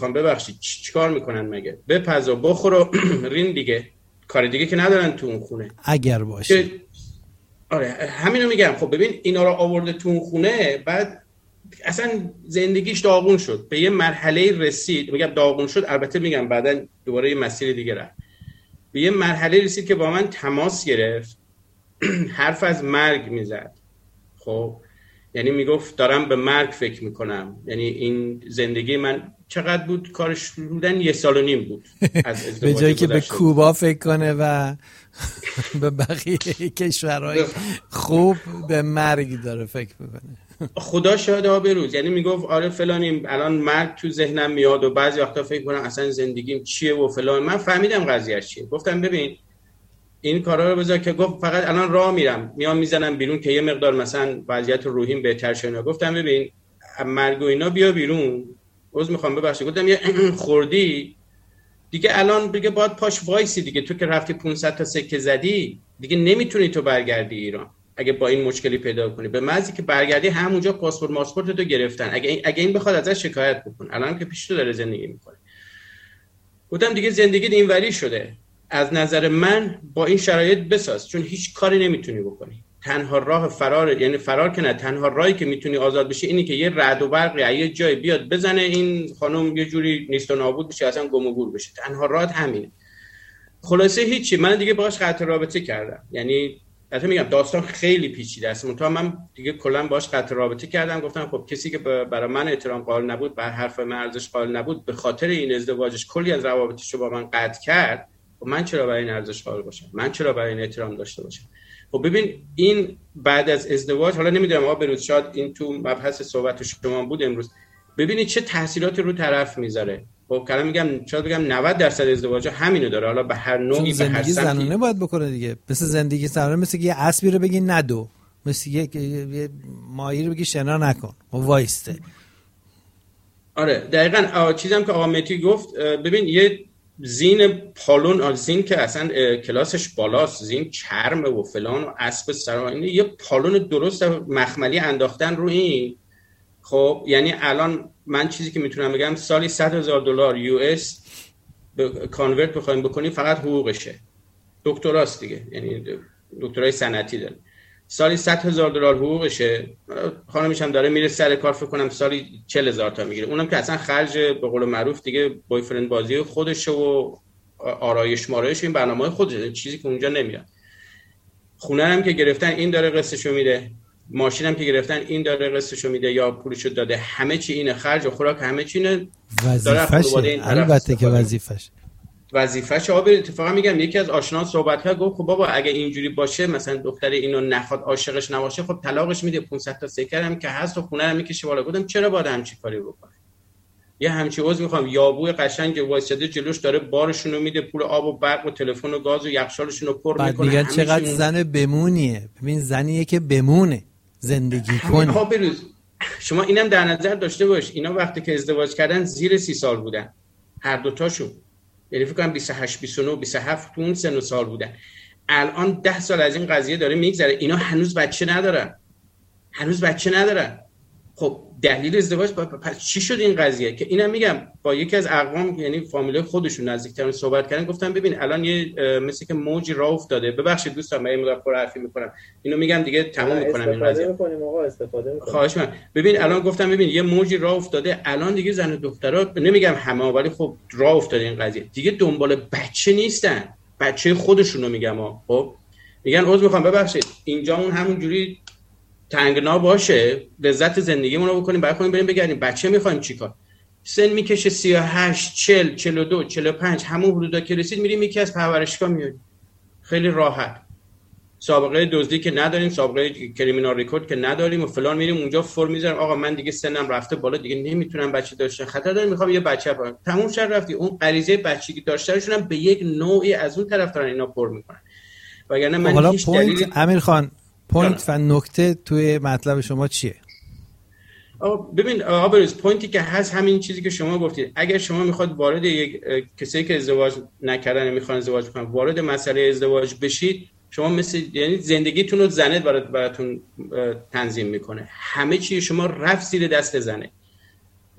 ببخشید چیکار میکنن مگه؟ بپزا بخور و رین دیگه، کار دیگه که ندارن تو اون خونه اگر باشه. آره همینو میگم. خب ببین اینا رو آورده تو اون خونه، بعد اصلا زندگیش داغون شد، به یه مرحله رسید. میگم داغون شد، البته میگم بعدن دوباره یه مسیر دیگه رفت، به یه مرحله رسید که با من تماس گرفت، حرف از مرگ میزد. خب یعنی میگفت دارم به مرگ فکر میکنم. یعنی این زندگی من چقدر بود کارش بودن؟ 1.5 سال بود از ازدواج. به جایی که به کوبا فکر کنه و به بقیه کشورهای خوب، به مرگ داره فکر میکنه. خدا شاهد ها به روز. یعنی میگفت آره فلانیم، الان مرگ تو ذهنم میاد و بعضی وقتا فکر کنم اصلا زندگیم چیه و فلان. من فهمیدم قضیهش چیه. گفتم ببین این کارا رو بذار که گفت فقط الان راه میرم میام میزنم بیرون که یه مقدار مثلا وضعیت روحیم بهتر شه. گفتم ببین مرگ و اینا بیا بیرون، عذر میخوام ببخشید. گفتم یه خوردی دیگه، الان دیگه باید پاش وایسی دیگه. تو که رفتی 500 تا سکه زدی دیگه، نمیتونی تو برگردی ایران اگه با این مشکلی پیدا کنی. به محضی که برگردی همونجا پاسپورت تو گرفتن. اگه این بخواد ازش شکایت بکن، الان که پیش تو داره زندگی میکنه. گفتم دیگه زندگیت اینوری شده، از نظر من با این شرایط بساز، چون هیچ کاری نمیتونی بکنی. تنها راه فرار، یعنی فرار که نه، تنها راهی که میتونی آزاد بشی اینی که یه رعد و برقی یه جای بیاد بزنه، این خانم یه جوری نیست و نابود بشه، اصلا گم و گور بشه. تنها راه همینه. خلاصه هیچی، من دیگه باهاش قطع رابطه کردم. یعنی البته میگم داستان خیلی پیچیده است، منتها من دیگه کلا باهاش قطع رابطه کردم. گفتم خب کسی که برای من احترام قائل نبود، بر حرف من ارزش قائل نبود، به خاطر این ازدواجش کلی از روابطش رو با من قطع کرد، و من چرا برای این ارزش قائل باشم؟ من چرا برای این احترام داشته باشم؟ خب ببین این بعد از ازدواج، حالا نمیدونم آقا بروز شاید این تو مبحث صحبت شما بود امروز، ببینید چه تاثیراتی رو طرف میذاره. خب کلام میگم شاید بگم 90% ازدواجا همینو داره، حالا به هر نوعی به هر سمتی. زنونه باید بکنه دیگه، مثل زندگی زنونه، مثل یه اسبی رو بگی ندو، مثل یه ماهی رو بگی شنا نکن و وایسته. آره دقیقاً چیزی که آقا مهدی گفت. ببین یه زین پالون، زین که اصلا کلاسش بالاست، زین چرمه و فلان و اسب سرا، این یه پالون درست مخملی انداختن رو این. خب یعنی الان من چیزی که میتونم بگم سالی $100,000 US کانورت بخوایم بکنیم فقط حقوقشه. دکتراست دیگه، یعنی دکترای صنعتی داره. سالی $100,000 حقوقشه. خانمش هم داره میره سر کار، فکر کنم سالی 40,000 تا میگیره. اونم که اصلا خرج به قول معروف دیگه بوی فرند بازی خودشه و آرایش مارایش این برنامه‌های خودشه، چیزی که اونجا نمیاد. خونه هم که گرفتن این داره قسطشو میده، ماشین هم که گرفتن این داره قسطشو میده یا پولشو داده، همه چی اینه، خرج و خوراک همه چی اینه. وظیفشه، البته که وظیفه‌ش. اتفاقا میگم یکی از آشنا صحبت کرد، گفت خب بابا اگه اینجوری باشه، مثلا دختر اینو نخواد، عاشقش نباشه، خب طلاقش میده، 500 تا سکر هم که هست و خونه هم میکشه بالا. گفتم چرا باید همچین کاری بکنه؟ یه همچین عضو میخوام، یابوی قشنگ وایساده جلوش داره بارشونو میده، پول آب و برق و تلفن و گاز و یخچالشون رو پر میکنه. بعد میگن چقدر زن بمونیه. ببین زنیه که بمونه، زندگی کنه. ها بروز شما اینم در نظر داشته باش، اینا وقتی که ازدواج کردن زیر 30 سال بودن هر دو تاشون، یعنی فکر کنم 28 29 27 تو اون سن و سال بودن. الان 10 سال از این قضیه داره میگذره، اینا هنوز بچه ندارن. خب دلیل ازدواج پس چی شد این قضیه؟ که اینم میگم با یکی از اقوام، یعنی فامیل خودشون نزدیکترون صحبت کردن، گفتم ببین الان یه مثل که موجی راه افتاده. ببخشید دوستان من مقدار حرفی میکنم، اینو میگم دیگه تموم میکنم این قضیه. استفاده میکنیم. خواهش می‌کنم. ببین الان گفتم ببین یه موجی راه افتاده، الان دیگه زن و دخترها، نمیگم همه ولی خب راه افتاده این قضیه، دیگه دنبال بچه نیستن، بچه خودشونو میگم ها. خب میگن عذر میخوام ببخشید اینجا اون همون جوری تنگنا باشه، لذت زندگیمون رو بکنیم، بعد خودمون بریم بگردیم بچه میخوایم چیکار. سن میکشه 38 40 42 45 همون حدودا که رسید میریم یکی از پرورشگاه میاریم، خیلی راحت، سابقه دزدی که نداریم، سابقه کریمینال ریکورد که نداریم و فلان، میریم اونجا فرم میذاریم آقا من دیگه سنم رفته بالا، دیگه نمیتونم بچه داشته، خطر داره، میخوام یه بچه بارم. تموم شد رفتی. اون غریزه بچگی داشتنشون هم به یک نوعی از اون طرف دارن اینا پر میکنن. وگرنه من هیچ دلیلی امیر خان پوینت و نکته توی مطلب شما چیه؟ ببین بروز پوینتی که هست همین چیزی که شما گفتید. اگر شما میخواد وارد یک کسی که ازدواج نکردن میخوان ازدواج کنن وارد مسئله ازدواج بشید، شما مثل یعنی زندگیتون رو زنه براتون تنظیم میکنه، همه چی شما رفت زیر دست زنه.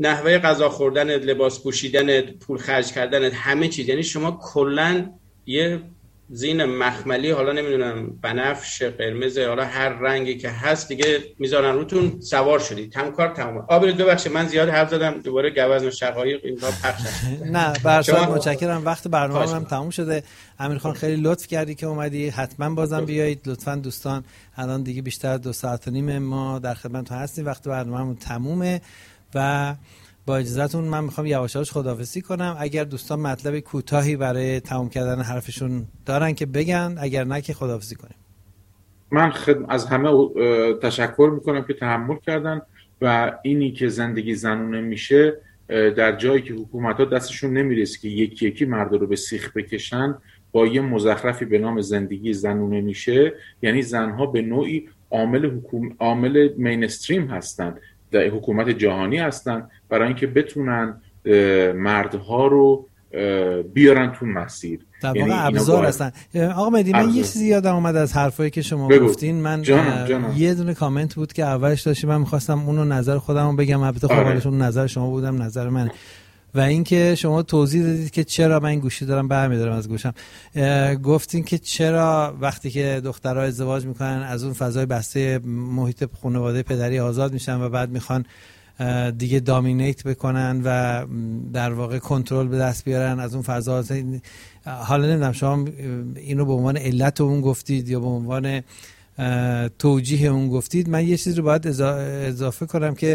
نحوه غذا خوردنت، لباس پوشیدنت، پول خرج کردنت، همه چیز. یعنی شما کلا یه زین مخملی، حالا نمیدونم بنفش، قرمز، حالا هر رنگی که هست دیگه میذارن روتون، سوار شدید، کار تمام. آبرید ببخشید من زیاد حرف زدم، دوباره گوزن و شقایق اینها پخش شد. نه برشاد متشکرم، وقت برنامه هم تموم شده. امیرخان خیلی لطف کردی که اومدی، حتما بازم بیایید لطفاً دوستان. الان دیگه بیشتر از 2 ساعت و نیم ما در خدمتتون هستیم، وقت برنامه‌مون تمومه و با اجازهتون من میخوام یواش یواش خداحافظی کنم. اگر دوستان مطلب کوتاهی برای تمام کردن حرفشون دارن که بگن، اگر نه که خداحافظی کنیم. من از همه تشکر میکنم که تحمل کردن و اینی که زندگی زنونه میشه در جایی که حکومت‌ها دستشون نمیرسه که یکی یکی مرد رو به سیخ بکشن، با یه مزخرفی به نام زندگی زنونه میشه. یعنی زنها به نوعی عامل مینستریم هستن، در حکومت جهانی هستن، برای اینکه بتونن مردها رو بیارن تو مسیر. در واقع ابزار هستن. آقا مهدی، من یه چیزی یادم اومد از حرفایی که شما گفتین. من جانم. یه دونه کامنت بود که اولش داشتم، من می‌خواستم اونو نظر خودمو بگم، البته خب اولشون نظر شما بودم، نظر من. و اینکه شما توضیح دادید که چرا من این گوشی دارم برمی‌دارم از گوشم. گفتین که چرا وقتی که دخترها ازدواج میکنن از اون فضای بسته محیط خانواده پدری آزاد میشن و بعد میخوان دیگه دامینیت بکنن و در واقع کنترل به دست بیارن از اون فضا. حالا نمیدونم شما اینو به عنوان علت اون گفتید یا به عنوان توجیه اون گفتید. من یه چیز رو باید اضافه کنم که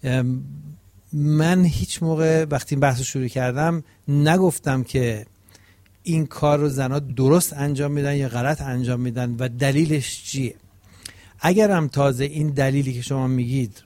من هیچ موقع وقتی این بحث رو شروع کردم نگفتم که این کار رو زنها درست انجام میدن یا غلط انجام میدن و دلیلش چیه. اگرم تازه این دلیلی که شما میگید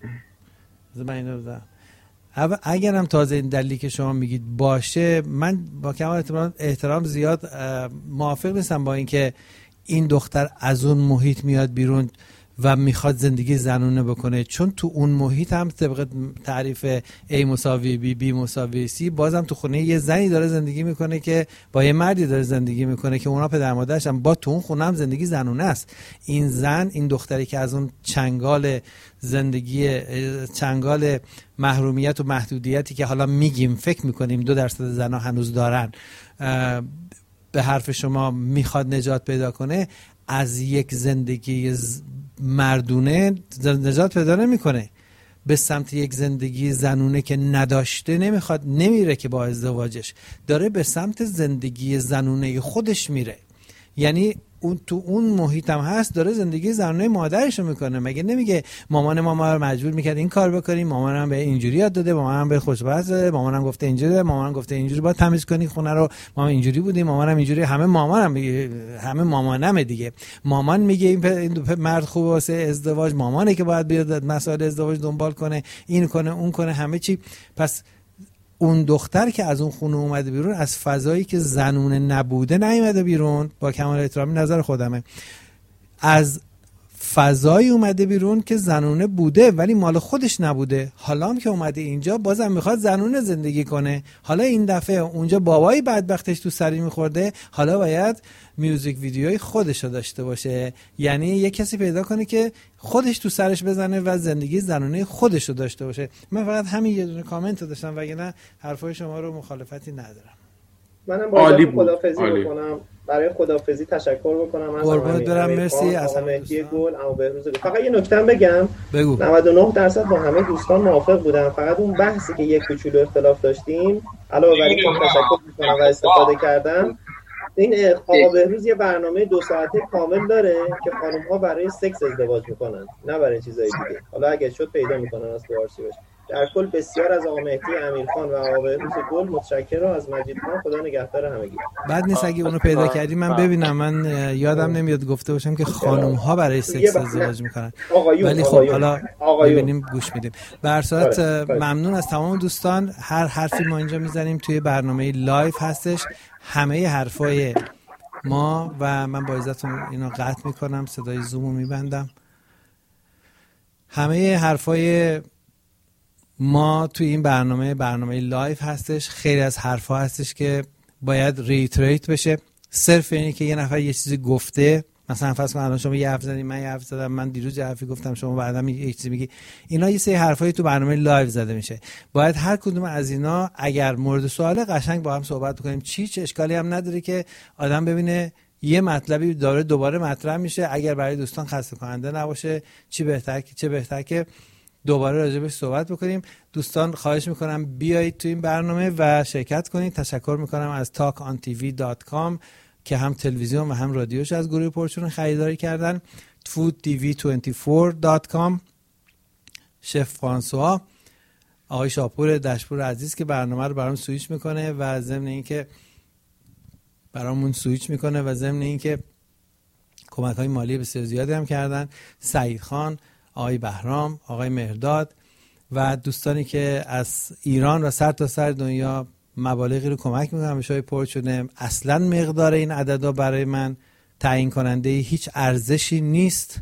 اگرم تازه این دلیلی که شما میگید باشه، من با کمال احترام زیاد موافق نیستم با اینکه این دختر از اون محیط میاد بیرون و میخواد زندگی زنونه بکنه، چون تو اون محیط هم طبق تعریف A = B = C بازم تو خونه یه زنی داره زندگی میکنه که با یه مردی داره زندگی میکنه که اونا پدر مادرش هم با تو اون خونه هم زندگی زنونه است. این زن، این دختری که از اون چنگال زندگی، چنگال محرومیت و محدودیتی که حالا میگیم فکر میکنیم 2% زنها هنوز دارن، به حرف شما میخواد نجات پیدا کنه، از یک زندگی مردونه نجات پیدا نمیکنه، به سمت یک زندگی زنونه که نداشته نمیخواد، نمیره که با ازدواجش داره به سمت زندگی زنونه خودش میره. یعنی اون تو اون محیط هم هست، داره زندگی زنونه مادرشو میکنه. مگه نمیگه مامان ما رو مجبور میکرد این کار بکنیم، مامانم به اینجوری یاد داده، مامانم به خوشبخت داده، مامانم گفته اینجوری، مامانم گفته اینجوری باید تمیز کنی خونه رو، مامان اینجوری بودیم، مامانم اینجوری. همه مامانم دیگه. مامان میگه این مرد خوبه واسه ازدواج، مامانه که باید بیاد مسائل ازدواج دنبال کنه، این کنه اون کنه، همه چی. پس اون دختر که از اون خونه اومده بیرون، از فضایی که زنونه نبوده نیومده بیرون، با کمال احترامی نظر خودمه، از فضایی اومده بیرون که زنونه بوده ولی مال خودش نبوده. حالا هم که اومده اینجا بازم میخواد زنونه زندگی کنه. حالا این دفعه اونجا بابایی بدبختش تو سری میخورده، حالا باید میوزیک ویدیوی خودش رو داشته باشه. یعنی یه کسی پیدا کنه که خودش تو سرش بزنه و زندگی زنونه خودش رو داشته باشه. من فقط همین یه دونه کامنت داشتم، وگرنه حرفای شما رو مخالفتی ندارم. منم باید خدافظی بکنم، برای خدافظی تشکر بکنم از قربونت برم. مرسی از مهدی گل، اما بهروز. فقط یه نکته بگم، بگو. 99% با همه دوستان موافق بودم، فقط اون بحثی که یک کوچولو اختلاف داشتیم، علاوه بر اینکه تشکر می‌کنم و استفاده کردم، این آقا بهروز یه برنامه 2 ساعته کامل داره که خانم‌ها برای سکس ازدواج میکنن، نه برای چیزای دیگه. حالا اگه شد پیدا میکنن از فارسی باشه. در کل بسیار از آقا مهدی امیرخان و آقا بهروز گل متشکرم، از مجید خان. خدا نگهدار همگی. بعد نیست اگه اونو پیدا کردی من ببینم. من یادم نمیاد گفته باشم که خانم‌ها برای سکس ازدواج میکنن، ولی خب حالا ببینیم گوش میدیم. به هر صورت ممنون از تمام دوستان. هر حرفی ما اینجا میزنیم توی برنامه لایو هستش، همه حرفای ما، و من با عزتون اینو قطع میکنم، صدای زومو میبندم. همه حرفای ما توی این برنامه لایو هستش. خیلی از حرفا هستش که باید ریتریت بشه. صرف اینه که یه نفر یه چیزی گفته مثلا فرض کن الان شما یه حرف زدید، من یه حرف زدم، من دیروز یه حرفی گفتم، شما بعدا یه چیزی میگی. اینا یه سری حرفایی تو برنامه لایو زده میشه. باید هر کدوم از اینا اگر مورد سوال قشنگ با هم صحبت کنیم. چه اشکالی هم نداره که آدم ببینه یه مطلبی داره دوباره مطرح میشه. اگر برای دوستان خسته کننده نباشه چه بهتر که دوباره راجبش صحبت بکنیم. دوستان خواهش میکنم بیایید تو این برنامه و شرکت کنید. تشکر میکنم از talkontv.com که هم تلویزیون و هم رادیوش از گروه پرچون خریداری کردن. foodtv24.com، شف فرانسوا، آقای شاپور دشپور عزیز که برنامه رو برام سویچ میکنه و ضمن اینکه کمک‌های مالی بسیار زیادی هم کردن. سعید خان، آقای بهرام، آقای مهرداد و دوستانی که از ایران و سر تا سر دنیا مبالغی رو کمک میکنن به شای پرچونه. اصلا مقدار این عددا برای من تعیین کننده هیچ ارزشی نیست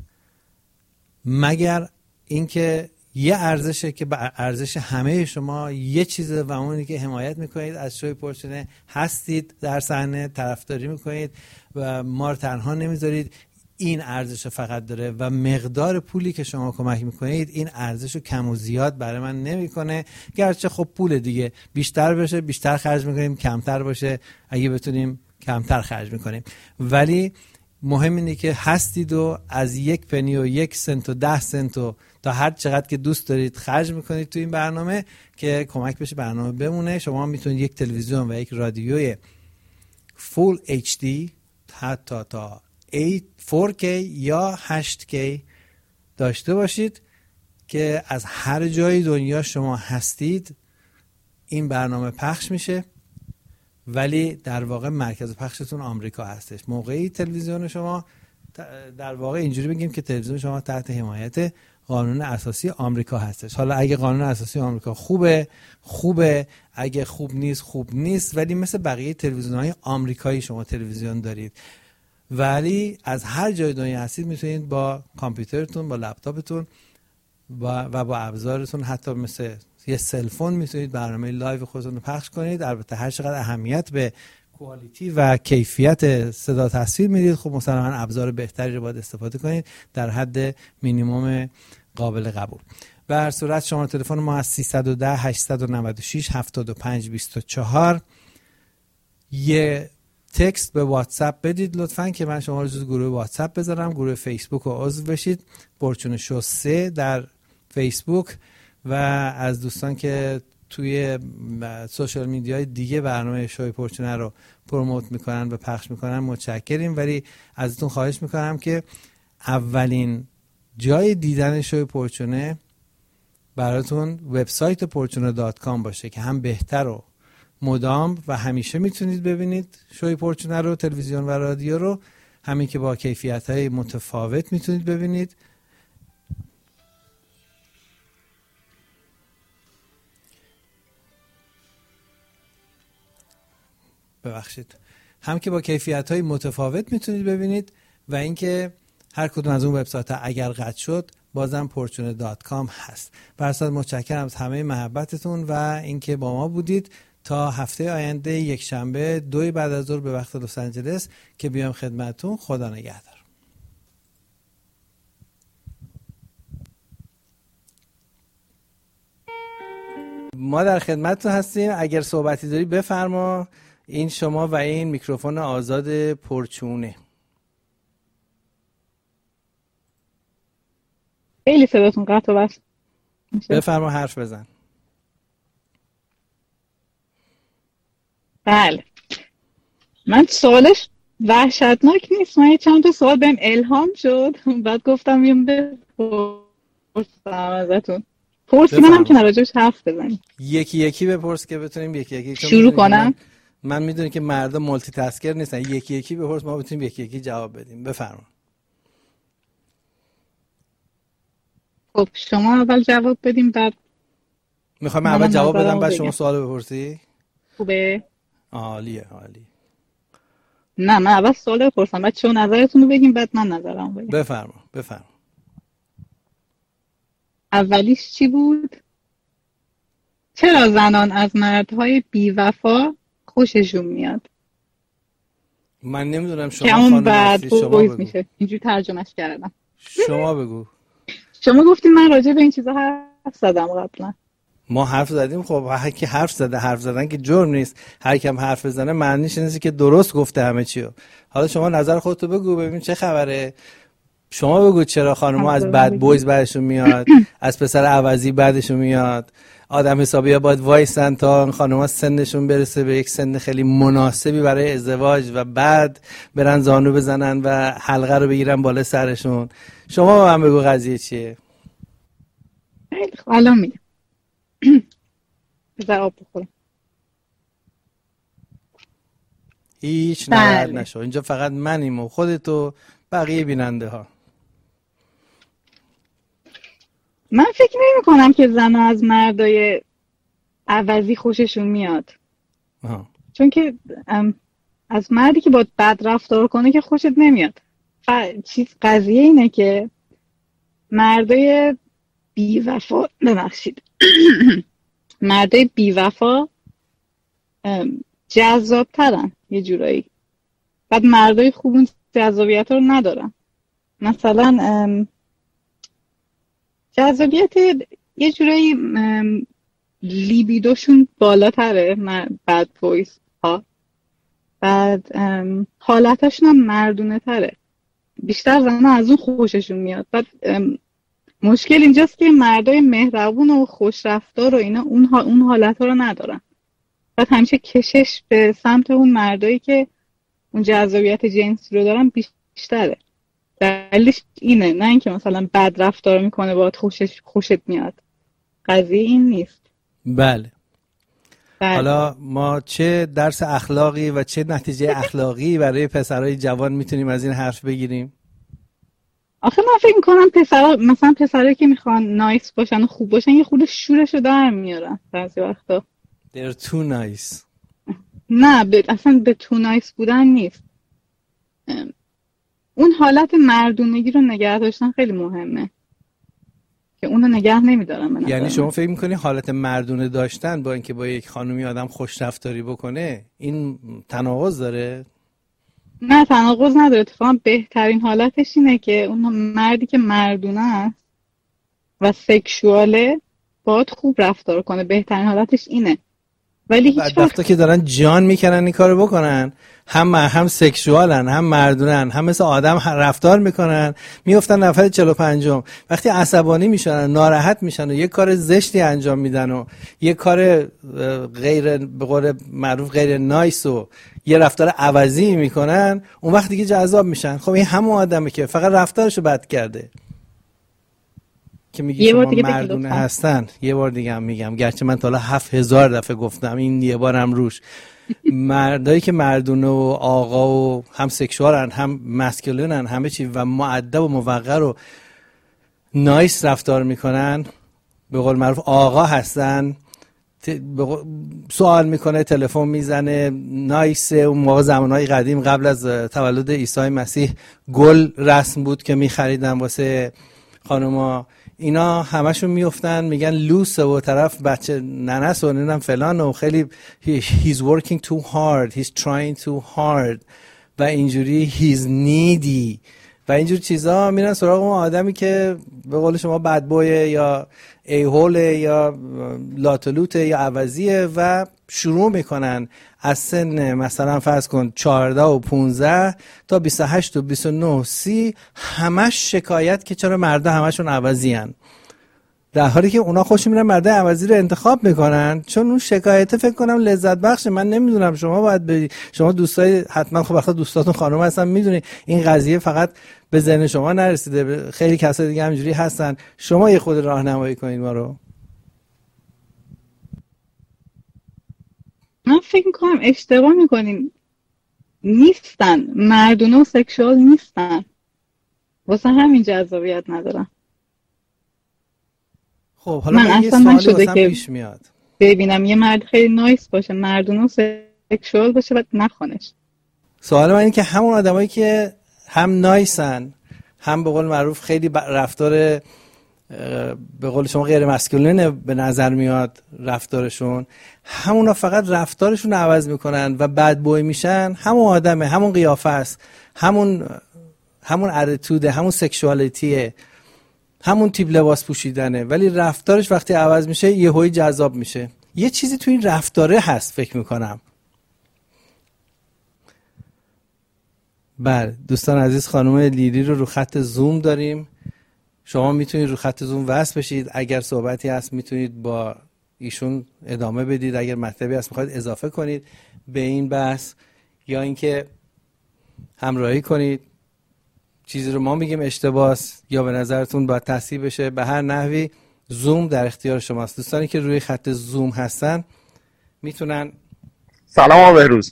مگر اینکه یه ارزشه که به ارزش همه شما یه چیزه و اونی که حمایت میکنید از شوی پرچونه، هستید در صحنه، طرفداری میکنید و ما رو تنها نمیذارید. این ارزش فقط داره و مقدار پولی که شما کمک میکنید این ارزش رو کم و زیاد برای من نمیکنه. گرچه خب پول دیگه بیشتر بشه بیشتر خرج میکنیم، کمتر باشه اگه بتونیم کمتر خرج میکنیم، ولی مهم اینه که هستید و از 1 پنی و 1 سنت و 10 سنت و تا هر چقدر که دوست دارید خرج میکنید تو این برنامه که کمک بشه برنامه بمونه. شما میتونید یک تلویزیون و یک رادیوی فول اچ دی حتی تا 4K یا 8K داشته باشید که از هر جای دنیا شما هستید این برنامه پخش میشه، ولی در واقع مرکز پخشتون آمریکا هستش. موقعی تلویزیون شما در واقع اینجوری بگیم که تلویزیون شما تحت حمایت قانون اساسی آمریکا هستش. حالا اگه قانون اساسی آمریکا خوبه، اگه خوب نیست، ولی مثل بقیه تلویزیون‌های آمریکایی شما تلویزیون دارید، ولی از هر جای دنیا هستید میتونید با کامپیوترتون، با لپتاپتون و با ابزارتون، حتی مثل یه سلفون میتونید برنامه لایو خودتون رو پخش کنید. البته هر چقدر اهمیت به کوالیتی و کیفیت صدا تصویر میدید، خب مثلا ابزار بهتری رو باید استفاده کنید در حد مینیمم قابل قبول. به هر صورت شما تلفن ما از 310 896 7524 یه تکست به واتساپ بدید لطفاً که من شما رو جز گروه واتساپ بذارم. گروه فیسبوک رو عضو بشید، پرچون شو 3 در فیسبوک، و از دوستان که توی سوشال میدیای دیگه برنامه شوی پرچونه رو پروموت میکنن و پخش میکنن متشکریم، ولی ازتون خواهش میکنم که اولین جای دیدن شوی پرچونه براتون وبسایت پرچونه.com باشه که هم بهتر و مدام و همیشه میتونید ببینید شوی پرچونه رو، تلویزیون و رادیو رو، همین که با کیفیت‌های متفاوت میتونید ببینید. هم که با کیفیت‌های متفاوت میتونید ببینید و اینکه هر کدوم از اون وبسایت‌ها اگر قطع شد بازم پرچونه.com هست. برصد متشکرم از همه محبتتون و اینکه با ما بودید. تا هفته آینده یک شنبه 2 بعد از ظهر به وقت لس آنجلس که بیام خدمتتون. خدا نگهدار. ما در خدمتتون هستیم. اگر صحبتی داری بفرما. این شما و این میکروفون آزاد پرچونه. خیلی صداتون قطع و وصل. بفرما حرف بزن. بله، من سوالش وحشتناک نیست، من چند تا سوال بهم الهام شد بعد گفتم میام بپرسم ازتون. منم که نراجعش حرف بزنیم. یکی بپرس که بتونیم یکی شروع کنم. من میدونم که مردم مولتی تاسکر نیستن. یکی بپرس ما بتونیم یکی جواب بدیم. بفرما. خب شما اول جواب بدیم بعد میخوام اول جواب بدم بعد شما سوال بپرسی؟ خوبه؟ عالیه. نه من اول سوال بپرسم بعد شما نظرتون رو بگیم بعد من نظرم بگم. بفرما. اولیش چی بود؟ چرا زنان از مردهای بی‌وفا خوششون میاد؟ من نمیدونم شما که اون خانم بعد هستی، شما بویز بگو. میشه، اینجوری ترجمهش کردم. شما بگو. شما گفتین من راجع به این چیزا حرف زدم قبلا. ما حرف زدیم. خب هر کی حرف زده، حرف زدن که جرم نیست. هر کیم حرف بزنه معنیش اینه که درست گفته همه چیو. حالا شما نظر خودتو بگو ببین چه خبره. شما بگو چرا خانم‌ها از بد بویز بعدشون میاد، از پسر عوضی بعدشون میاد. آدم حسابی باید وایسن تا خانم‌ها سنشون برسه به یک سن خیلی مناسبی برای ازدواج و بعد برن زانو بزنن و حلقه رو بگیرن بالا سرشون. شما به من بگو قضیه چیه؟ خیلی خب الان میگم. بذار آب بخورم. هیچ ناراحت نشو، اینجا فقط منیم و خودتو بقیه بیننده ها. من فکر نمی کنم که زنها از مردای عوضی خوششون میاد. چون که از مردی که باید بد رفتار کنه که خوشت نمیاد. قضیه اینه که مردای بیوفا مردای بیوفا جذاب ترن یه جورایی، بعد مردای خوب اون جذابیت رو ندارن. مثلا جذابیت یه جورایی لیبیدوشون بالاتره، بد بویز ها، بعد حالتشون هم مردونه تره، بیشتر زنها از اون خوششون میاد. بعد مشکل اینجاست که مردای مهربون و خوشرفتار و اینا اون حالت ها رو ندارن. بعد همیشه کشش به سمت اون مردایی که اون جذابیت جنسی رو دارن بیشتره. دلیلش اینه، نه اینکه مثلا بد رفتار میکنه باید خوشت میاد. قضیه این نیست. بله. حالا ما چه درس اخلاقی و چه نتیجه اخلاقی برای پسرای جوان میتونیم از این حرف بگیریم؟ آخه من فکر میکنم مثلا پسرایی که میخوان نایس باشن و خوب باشن یه خورده شورشو در میارن بعضی وقتا. They're too nice. نه اصلا به تو نایس بودن نیست. اون حالت مردونگی رو نگه داشتن خیلی مهمه که اونو نگه نمیدارن. یعنی شما فکر میکنی حالت مردونه داشتن با اینکه با یک خانومی آدم خوش رفتاری بکنه این تناقض داره؟ نه تناقض نداره. اتفاقا بهترین حالتش اینه که اون مردی که مردونه است و سکشواله باید خوب رفتار کنه. بهترین حالتش اینه. ولی هیچ وقت که دارن جان میکنن این کارو بکنن، هم سکشوالن هم مردونن، هم مثل آدم رفتار میکنن، میافتن نفر 45م. وقتی عصبانی میشن، ناراحت میشن و یه کار زشتی انجام میدن و یه کار غیر به قول معروف غیر نایس و یه رفتار عوضی میکنن، اون وقت دیگه جذاب میشن. خب این همون آدمه که فقط رفتارشو بد کرده که میگی شما مردونه هستن. یه بار دیگه هم میگم، گرچه من تا حالا 7000 دفعه گفتم، این یه بارم روش. مردایی که مردونه و آقا و هم سکشوالن هم مسکولینن همه چی و مؤدب و موقر و نایس رفتار میکنن، به قول معروف آقا هستن، سوال میکنه، تلفن میزنه، نایسه. اون موقع زمانهای قدیم قبل از تولد عیسی مسیح گل رسم بود که میخریدن واسه خانوما. اینا همشون میافتن میگن لوسه و طرف بچه ننس و نمیدونم فلان و خیلی he's working too hard, he's trying too hard و اینجوری he's needy و اینجور چیزا. میرن سراغ اون آدمی که به قول شما بد بویه یا ایهوله یا لاتلوته یا عوضیه و شروع میکنن از سن مثلا فرض کن 14 و 15 تا 28 و 29 30 همش شکایت که چرا مردا همشون عوضی هن، در حالی که اونا خوش میرن مردا عوضی رو انتخاب میکنن چون اون شکایت فکر کنم لذت بخشه. من نمیدونم، شما باید شما دوستای حتما خب وقتا دوستاتون خانم هستن میدونی این قضیه فقط به ذهن شما نرسیده، خیلی کسای دیگه همینجوری هستن. شما یه خود راهنمایی کنید ما رو. من فکر میکنم اشتباه میکنیم. نیستن مردونه و سکشوال نیستن، واسه همین جذابیت ندارن. خب حالا من یه سوالی واسم پیش میاد. ببینم یه مرد خیلی نایس باشه، مردونه و سکشوال باشه بعد نخونش. سوال من اینه که همون آدمایی که هم نایسن هم به قول معروف خیلی رفتار به قول شما غیر مسکولینه به نظر میاد رفتارشون، همونا فقط رفتارشون رو عوض میکنن و بد بوی میشن. همون آدمه، همون قیافه است، همون اتیتوده، همون سکشوالیتیه، همون تیپ لباس پوشیدنه، ولی رفتارش وقتی عوض میشه یهویی جذاب میشه. یه چیزی تو این رفتاره هست فکر میکنم. بله دوستان عزیز، خانم لیلی رو خط زوم داریم. شما میتونید رو خط زوم وصل بشید، اگر صحبتی هست میتونید با ایشون ادامه بدید، اگر مطلبی هست میخواید اضافه کنید به این بحث یا اینکه همراهی کنید، چیزی رو ما میگیم اشتباهه یا به نظرتون باید تصحیح بشه، به هر نحوی زوم در اختیار شماست. دوستانی که روی خط زوم هستن میتونن. سلام آقا بهروز.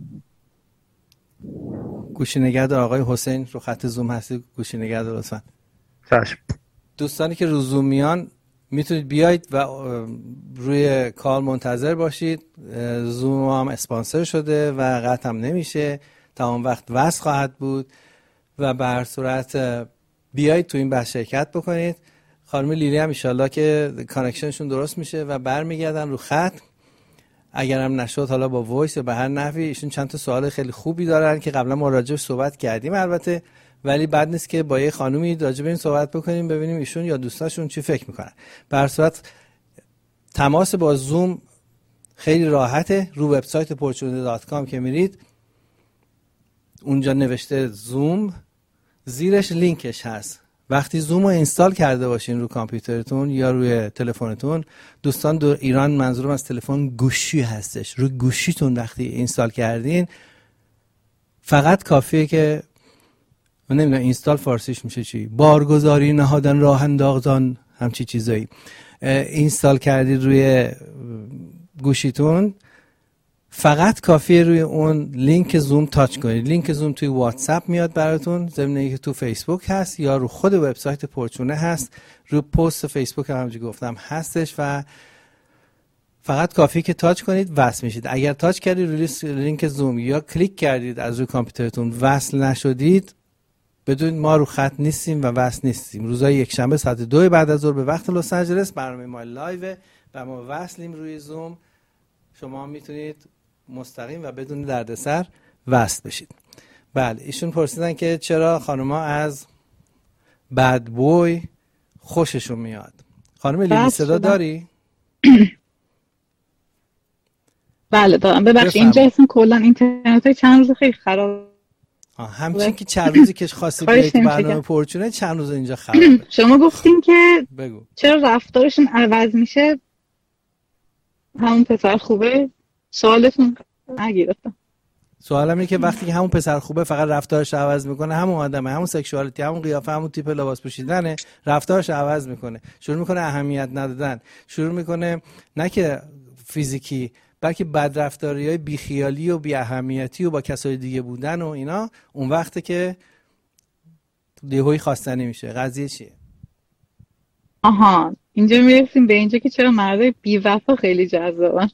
گوشی نگهدار آقای حسین، رو خط زوم هستی، گوشی نگهدار لطفا. چشم. دوستانی که رو زوم میان میتونید بیاید و روی کال منتظر باشید. زوم هم اسپانسر شده و قطع هم نمیشه، تمام وقت وصل خواهد بود و به هر صورت بیایید تو این بحث شرکت بکنید. خانم لیلی هم انشالله که کانکشنشون درست میشه و برمیگردن رو خط. اگرم نشد حالا با وایس به هر نحوی، ایشون چند تا سوال خیلی خوبی دارن که قبلا ما راجعش صحبت کردیم البته، ولی بد نیست که با یه خانومی راجع به این صحبت بکنیم ببینیم ایشون یا دوستاشون چی فکر میکنن. به هر صورت تماس با زوم خیلی راحته. رو وبسایت portunet.com که میرید اونجا نوشته زوم، زیرش لینکش هست. وقتی زوم رو اینستال کرده باشین رو کامپیوترتون یا روی تلفنتون، دوستان در ایران منظورم از تلفن گوشی هستش، روی گوشیتون وقتی اینستال کردین فقط کافیه که من نمیدونم اینستال فارسیش میشه چی، بارگذاری نهادن راه انداختن همچی چیزایی، اینستال کردید روی گوشیتون، فقط کافیه روی اون لینک زوم تاچ کنید. لینک زوم توی واتساپ میاد براتون، ضمن اینکه تو فیسبوک هست یا رو خود وبسایت پورچونه هست، رو پست فیسبوک هم همونجوری گفتم هستش و فقط کافیه که تاچ کنید وصل میشید. اگر تاچ کردید روی لینک زوم یا کلیک کردید از روی کامپیوترتون وصل نشدید، بدون ما رو خط نیستیم و وصل نیستیم. روزهای یک شنبه ساعت 2 بعد از ظهر به وقت لس آنجلس برنامه ما لایو و ما وصلیم روی زوم. شما میتونید مستقیم و بدون دردسر وصل بشید. بله ایشون پرسیدن که چرا خانوما از بد بوی خوششون میاد. خانم لیلی صدا داری؟ بله دارم. ببخشید اینجا اصلا کلا اینترنت چند روز خیلی خراب. همچین که چند روزی که خواستی بیایی تو برنامه پورچونه چند روز اینجا خرابه. شما گفتین که بگو. چرا رفتارشون عوض میشه؟ همون پسر خوبه؟ سوالتون نگرفتم. سوالم اینه که وقتی که همون پسر خوبه فقط رفتارش عوض میکنه، همون آدمه، همون سکشوالیتی، همون قیافه، همون تیپ لباس پوشیدنه، رفتارش عوض میکنه، شروع میکنه اهمیت ندادن، شروع میکنه نه که فیزیکی بلکه بدرفتاری‌های بیخیالی و بی اهمیتی و با کسای دیگه بودن و اینا، اون وقته که دیهوی خواستنی میشه. قضیه چیه؟ آها اینجا میرسیم به اینجا که چرا مردای بی‌وفا خیلی جذابن.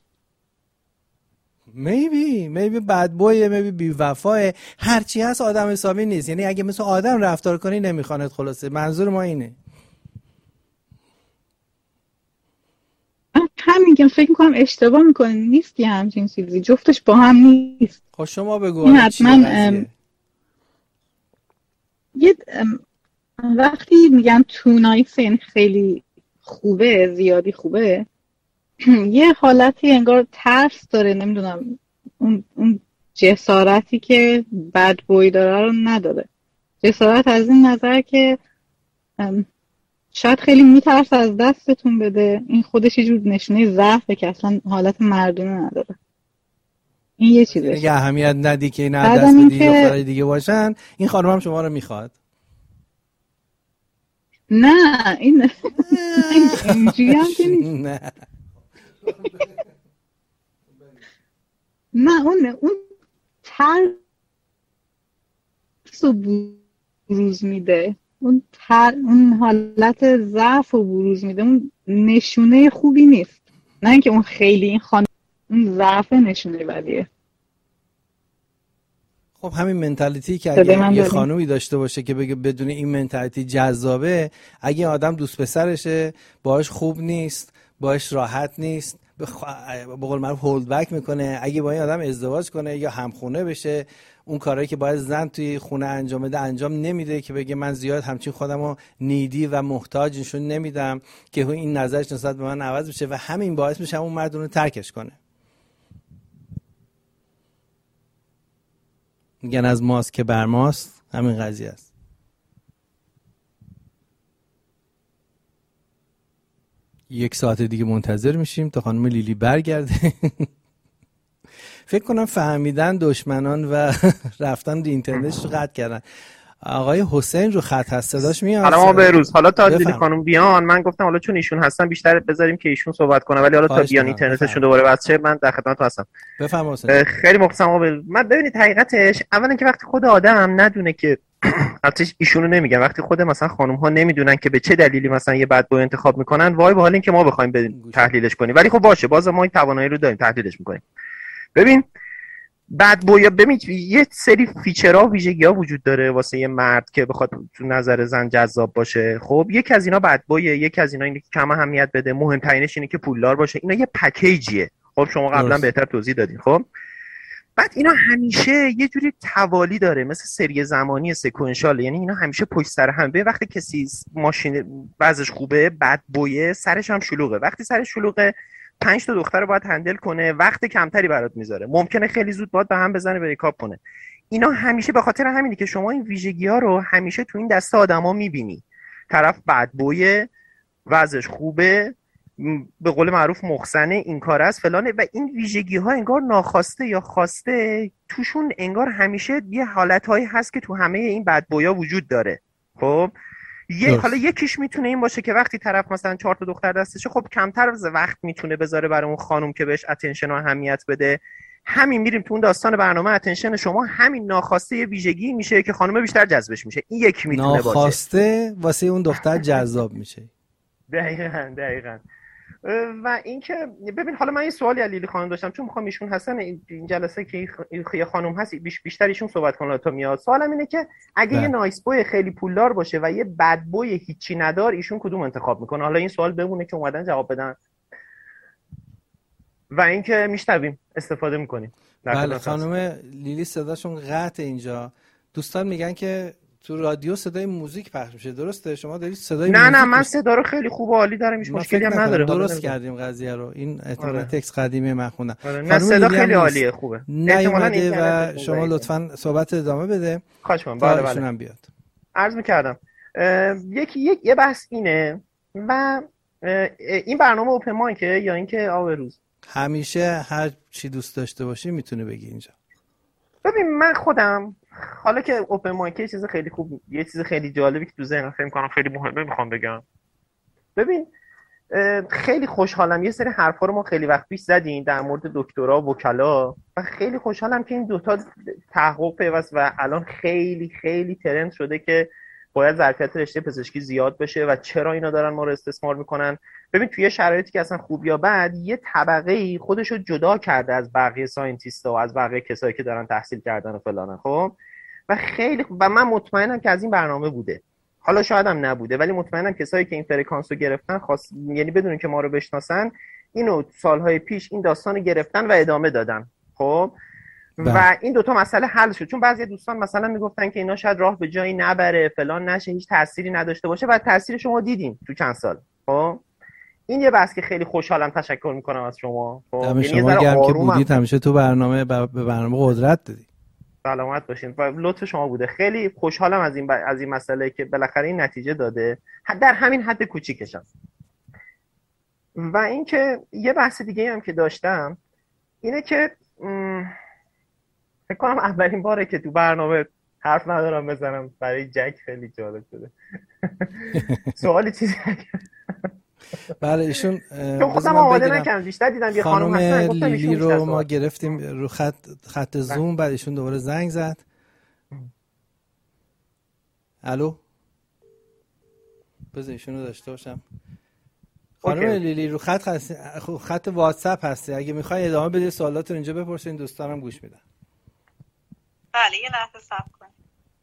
maybe bad boy، maybe بی‌وفاه، هرچی هست آدم حسابی نیست. یعنی اگه مثل آدم رفتار کنی نمیخواند. خلاصه منظور ما اینه. همین که فکر میکنم اشتباه میکنی، نیست یه همچین چیزی، جفتش با هم نیست. خب شما بگو حتما وقتی میگن تونایس یعنی خیلی خوبه، زیادی خوبه، یه حالتی انگار ترس داره، نمیدونم اون جسارتی که بد بوی داره رو نداره. جسارت از این نظر که شاید خیلی میترسه از دستتون بده، این خودش یه جور نشونه ضعفه که اصلا حالت مردونه نداره. این یه چیزه. اگه اهمیت ندی که این از دست بدی دخترای دیگه باشن، این خانم هم شما رو میخواد. نه این اینجوری هم که نیست. نه اون ترس رو بروز میده، اون حالت ضعف رو بروز میده، اون نشونه خوبی نیست. نه اینکه اون خیلی این ضعف نشونه بدیه. خب همین منتالیتی که اگه یه خانومی داشته باشه که بگه بدون این منتالیتی جذابه، اگه آدم دوست پسرشه باهاش خوب نیست، باهاش راحت نیست، به قول معروف هولد بک میکنه، اگه با این آدم ازدواج کنه یا همخونه بشه، اون کارهایی که باید زن توی خونه انجام بده انجام نمیده، که بگه من زیاد همچین خودمو نیدی و محتاج نشون نمیدم که این نظرش نسبت به من عوض بشه و همین باعث میشه اون مرد رو ترکش کنه. میگن از ماست که بر ماست، همین قضیه است. یک ساعت دیگه منتظر میشیم تا خانم لیلی برگرده. فکر کنم فهمیدن دشمنان و رفتن دی اینترنتش رو قطع کردن. آقای حسین رو خط هست، صداش میاد؟ سلام بهروز. حالا تا لیلی خانم بیان، من گفتم حالا چون ایشون هستن بیشتر بذاریم که ایشون صحبت کنه، ولی حالا تا بیان اینترنتشون دوباره بچه من در خدمتتون هستم. بفرمایید حسین. خیلی مختصر آقا بهروز. من ببینید حقیقتش اولا که وقتی خود آدم ندونه که البته ایشونو نمیگم، وقتی خود مثلا خانم ها نمیدونن که به چه دلیلی مثلا یه بد بوی انتخاب میکنن، وای به حال این که ما بخوایم تحلیلش کنیم، ولی خب باشه باز ما این توانایی رو داریم تحلیلش میکنیم. ببین بد بویا، ببین یه سری فیچرها و ویژگی‌ها وجود داره واسه یه مرد که بخواد تو نظر زن جذاب باشه. خب یکی از اینا بد بویه، یکی از اینا اینه که کم اهمیت بده، مهمترینش اینه که پولدار باشه. اینا یه پکیجیه. خب شما قبلا بهتر توضیح دادین. خب بعد اینا همیشه یه جوری توالی داره، مثل سری زمانی سکوئنشال، یعنی اینا همیشه پشت سر هم. به وقتی کسی ماشین وضعش خوبه، بد بویه، سرش هم شلوغه. وقتی سرش شلوغه 5 تا دختر رو باید هندل کنه، وقت کمتری برات میذاره، ممکنه خیلی زود باید به هم بزنه بریکاپ کنه. اینا همیشه به خاطر همینه که شما این ویژگی‌ها رو همیشه تو این دسته آدما می‌بینی. طرف بد بویه، وضعش خوبه، به قول معروف مخزنه، این کار است فلانه، و این ویژگی‌ها انگار ناخواسته یا خواسته توشون انگار همیشه یه حالت‌هایی هست که تو همه این بد بویا وجود داره. خب حالا یکیش میتونه این باشه که وقتی طرف مثلا 4 تا دختر دستشه، خب کمتر وقت میتونه بذاره برای اون خانم که بهش اتنشن و اهمیت بده. همین میریم تو اون داستان برنامه اتنشن شما، همین ناخواسته یه ویژگی میشه که خانم بیشتر جذبش میشه. این یک میتونه باشه ناخواسته واسه اون دختر جذاب میشه. دقیقاً. و اینکه ببین حالا من یه سوالی از لیلی خانم داشتم، چون میخوام ایشون هستن این جلسه که یه خانم هست بیشتر ایشون صحبت کنه تا میاد. سوالم اینه که اگه یه نایس بوی خیلی پولدار باشه و یه بد بوی هیچی ندار، ایشون کدوم انتخاب میکنه؟ حالا این سوال بمونه که اومدن جواب بدن و اینکه میشنویم استفاده میکنیم. بله خانم لیلی صداشون قطع اینجا. دوستان میگن که تو رادیو صدای موزیک پخش میشه، درسته؟ شما دارید صدای موزیک؟ نه من صدا رو خیلی خوب و عالی دارم، هیچ مشکلی هم نداره. درست کردیم قضیه رو. این احتمالاً تکست قدیمی من خوندم. نه صدا خیلی عالیه، خوبه. احتمالاً و شما لطفاً صحبت ادامه بده. خواهش می‌کنم. بله هم بیاد. عرض می‌کردم یه بحث اینه و این برنامه اوپن مایکه یا اینکه آب روز؟ همیشه هر چی دوست داشته باشی میتونه بگی اینجا. ببین من خودم حالا که اوپن مایک چیز خیلی خوب، یه چیز خیلی جالبی که تو ذهنم فکر می‌کنم خیلی مهمه میخوام بگم. ببین خیلی خوشحالم یه سری حرفا رو ما خیلی وقت پیش زدیم در مورد دکترا و وکلا و خیلی خوشحالم که این دوتا تحقق پیوست و الان خیلی خیلی ترند شده که باید ظرفیت رشته پزشکی زیاد بشه و چرا اینا دارن ما رو استثمار میکنن. ببین توی شرایطی که اصلا خوب یا بد یه طبقه‌ای خودشو جدا کرده از بقیه ساینتیست‌ها و از بقیه کسایی که دارن تحصیل کردن و فلانن. خب و خیلی و من مطمئنم که از این برنامه بوده، حالا شاید هم نبوده، ولی مطمئنم کسایی که این فرکانس رو گرفتن یعنی بدون که ما رو بشناسن اینو سالهای پیش این داستان گرفتن و ادامه دادن. خب و این دوتا مسئله حل شد، چون بعضی دوستان مثلا میگفتن که اینا شاید راه به جایی نبره، فلان نشه، هیچ تأثیری نداشته باشه و تأثیرش شما دیدیم تو چند سال. خب این یه بحث که خیلی خوشحالم، تشکر میکنم از شما. خب شما گرم که بودید، همیشه تو برنامه به برنامه قدرت دادی. سلامت باشین و لطف شما بوده. خیلی خوشحالم از این مسئله که بالاخره این نتیجه داده در همین حد کوچیکشم. و اینکه یه بحث دیگه هم که داشتم اینه که فکر کنم اولین باره که تو برنامه حرف ندارم بزنم، برای جک خیلی جالب شده. سوالی چیزی بله ایشون خودم آماده نکردم، بیشتر دیدم یه خانم هستن گفتم لیلی رو ما گرفتیم رو خط زوم، بعد ایشون دوباره زنگ زد. الو بذار ایشون رو داشته باشم. خانم لیلی رو خط واتساپ هستی، اگه میخوای ادامه بده سوالات رو اینجا بپرسین، دوستانم گوش میدن. بله یه لحظه صبر کنید.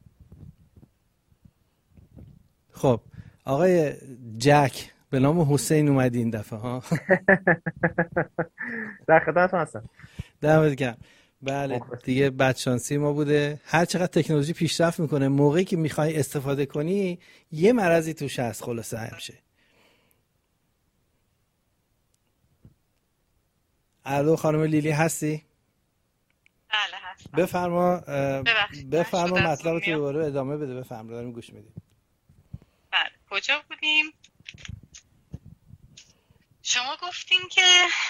خب آقای جک به نام حسین اومدی این دفعه ها. در خدمتتون هستم. دمت گرم. بله دیگه بدشانسی ما بوده. هر چقدر تکنولوژی پیشرفت میکنه موقعی که میخوای استفاده کنی یه مرضی توش هست خلاصه همیشه. الو خانم لیلی هستی؟ بله هستم. بفرما مطلب تو دوباره ادامه بده. بفرما داریم گوش میدیم. بله کجا بودیم؟ شما گفتین که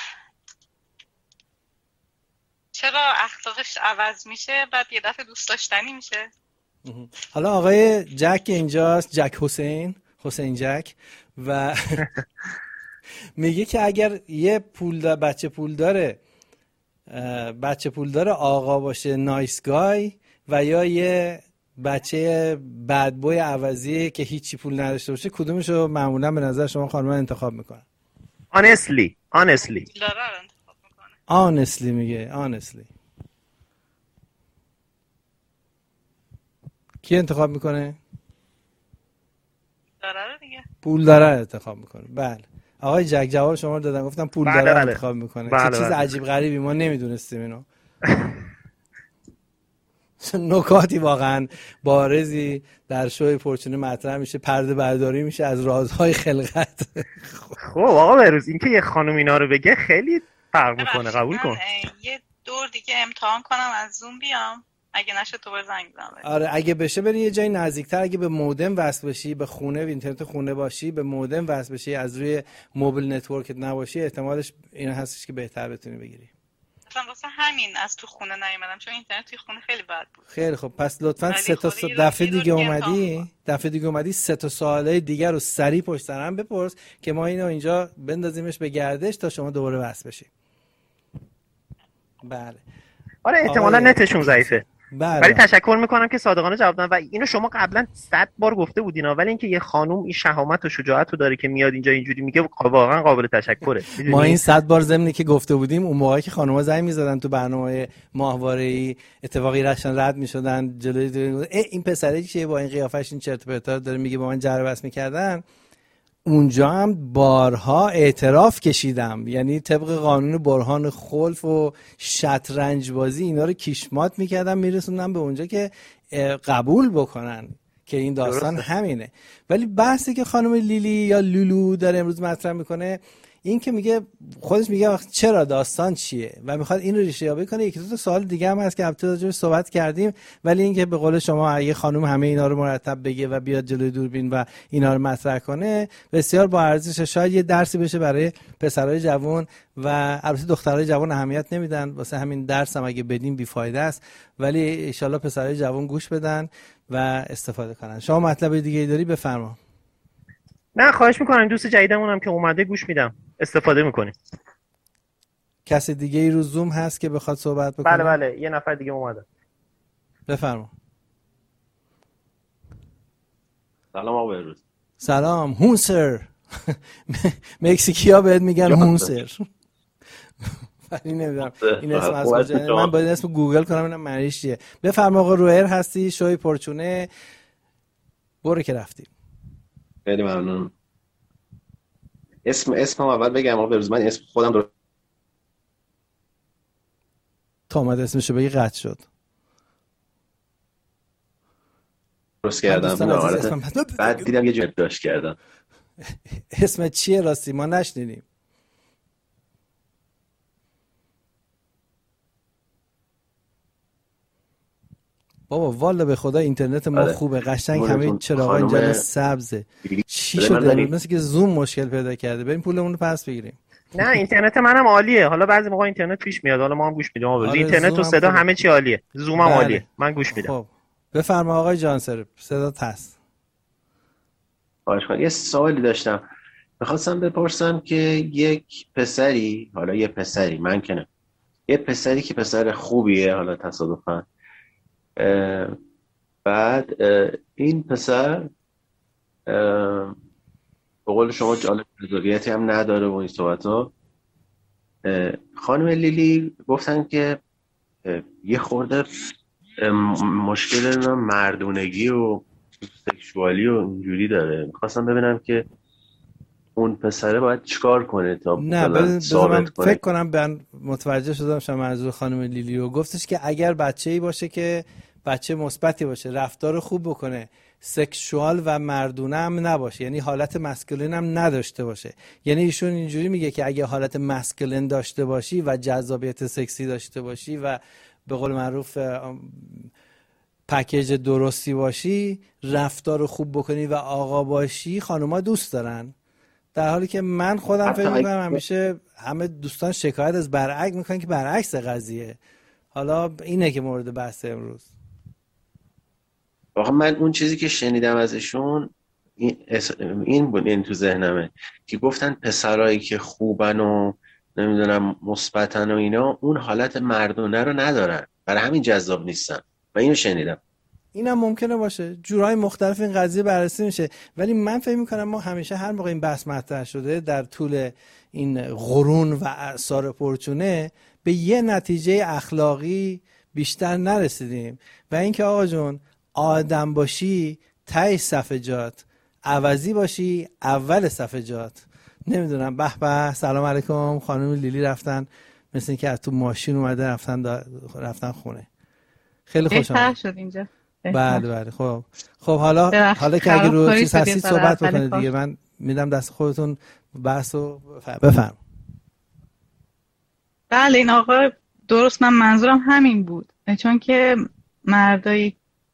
چرا اخلاقش عوض میشه بعد یه دفعه دوست داشتنی میشه. حالا آقای جک اینجاست، جک حسین جک و میگه که اگر یه بچه پولدار آقا باشه نایس گای و یا یه بچه بد بوی عوضی که هیچی پول نداشته باشه کدومشو معمولا به نظر شما خانم انتخاب میکنن؟ honestly میگه honestly. کی انتخاب میکنه؟ پول داره انتخاب میکنه. بله آقای جک جواب شما رو دادم، گفتم پول داره انتخاب میکنه. چه چیز عجیب غریبی، ما نمیدونستیم اینو. نکاتی واقعا بارزی در شوی پرچونه مطرح میشه، پرده برداری میشه از رازهای خلقت. خب آقا بهروز این که یه خانم اینا رو بگه خیلی فرق میکنه، قبول کن. یه دور دیگه امتحان کنم از زوم بیام، اگه نشه تو زنگ بزنم. آره اگه بشه بریم یه جای نزدیکتر، اگه به مودم وصل بشی، به خونه، به اینترنت خونه باشی، به مودم وصل بشی، از روی موبایل نتورکت نباشی، احتمالش این هستش که بهتر بتونی بگیری. اصلا واسه همین از تو خونه نیومدم، چون اینترنت توی خونه خیلی بد بود. خیلی خب پس لطفاً دفعه دیگه اومدی 3 تا سوالای دیگر رو سریع پشت سر هم بپرس که ما اینو اینجا بندازیمش به گردش تا شما دوباره وصل بشی. بله. آره احتمالاً نتشون ضعیفه. بله. ولی تشکر میکنم که صادقانه جواب دادن و اینو شما قبلا 100 بار گفته بودین، ولی اینکه یه خانوم این شهامت و شجاعت رو داره که میاد اینجا اینجوری میگه واقعا قابل تشکره. ما این 100 بار ضمنی که گفته بودیم اون موقعی که خانوما زنگ میزدن تو برنامه ماهواره‌ای اتفاقی رشتن رد میشدن جلوی این پسری که با این قیافش این چرت و پرتا داره میگه با من جر بس میکردن، اونجا هم بارها اعتراف کشیدم، یعنی طبق قانون برهان خلف و شطرنج بازی اینا رو کیشمات میکردم میرسوندم به اونجا که قبول بکنن که این داستان درسته. همینه. ولی بحثی که خانم لیلی یا لولو داره امروز مطرح میکنه این که میگه خودش میگه چرا داستان چیه و میخواد این رو ریشه یابی کنه. یکی دو تا سوال دیگه هم هست که البته راجعش صحبت کردیم، ولی این که به قول شما اگه خانم همه اینا رو مرتب بگه و بیاد جلوی دوربین و اینا رو مطرح کنه بسیار با ارزشه. شاید یه درسی بشه برای پسرای جوان و البته دخترای جوان اهمیت نمیدن، واسه همین درس هم اگه بدیم بیفایده است، ولی ان شاءالله پسرای جوان گوش بدن و استفاده کنن. شما مطلب دیگه ای داری بفرما. نه خواهش میکنم، دوست جدیدمون هم که اومده گوش میدم، استفاده میکنیم. کسی دیگه ای رو زوم هست که بخواد صحبت بکنه؟ بله یه نفر دیگه اومده. بفرما. سلام آقا بهروز. سلام هونسر. مکزیکیا بهت میگن هونسر. ولی نمیدونم این اسم از کجا، من باید اسم گوگل کنم ببینم معنیش چیه. بفرما آقا روئر هستی، شوی پرچونه، برو که رفتیم. خیلی ممنون. اسمم اول بگم آقا بهروز، من اسم خودم تا اومد اسمشو بگی قطع شد. درست کردم. بعد دیدم یه جوری داشت کردم. اسمت چیه راستی؟ ما نشنیدیم. بابا والا به خدا اینترنت ما خوبه قشنگ، همه چراغا اینجا سبزه. چی شده؟ مثل که زوم مشکل پیدا کرده. بریم پولمون رو پس بگیریم. نه اینترنت منم عالیه، حالا بعضی موقع اینترنت پیش میاد، حالا ما هم گوش میدیم. آره اینترنت و صدا همه چی عالیه، زوم هم عالیه، من گوش میدم. خب بفرما آقای جانسر، صدات هست. یه سوالی داشتم، می‌خواستم بپرسم که یک پسری، حالا یه پسری من که نه، یه پسری که پسر خوبیه حالا تصادفاً، بعد این پسر به قول شما جالبیتی هم نداره و این صحبت‌ها، خانم لیلی گفتن که یه خورده مشکل مردونگی و سکشوالی و اینجوری داره. میخواستم ببینم که اون پسره باید چیکار کنه تا نه ثابت کنه. فکر کنم من متوجه شدم شما منظور خانم لیلیو گفتش که اگر بچه‌ای باشه که بچه مثبتی باشه، رفتار خوب بکنه، سکشوال و مردونه هم نباشه، یعنی حالت مسکولین هم نداشته باشه. یعنی ایشون اینجوری میگه که اگه حالت مسکولین داشته باشی و جذابیت سکسی داشته باشی و به قول معروف پکیج درستی باشی، رفتار خوب بکنی و آقا باشی، خانوما دوست دارن. در حالی که من خودم فکر میکنم همیشه همه دوستان شکایت از برعکس میکنن که برعکس قضیه. حالا اینه که مورد بحث امروز. واقعا من اون چیزی که شنیدم ازشون این بود، این تو ذهنمه که گفتن پسرایی که خوبن و نمیدونم مثبتن و اینا اون حالت مردونه رو ندارن، برای همین جذاب نیستن. و اینو شنیدم. اینم ممکنه باشه، جورای مختلف این قضیه بررسی میشه، ولی من فکر میکنم ما همیشه هر موقع این بحث مطرح شده در طول این قرون و اعصار پرچونه به یه نتیجه اخلاقی بیشتر نرسیدیم و اینکه آقا جون آدم باشی ته صف جات، عوضی باشی اول صف جات. نمیدونم. به به، سلام علیکم. خانم لیلی رفتن، مثل اینکه از تو ماشین اومده رفتن خونه. خیلی خوش آمد. شد اینجا. بله خب حالا که اگه رو چیز هستید صحبت بکنید دیگه، من میدم دست خودتون بحثو بفرم. بله این آقا درست، من منظورم همین بود، چون که مردای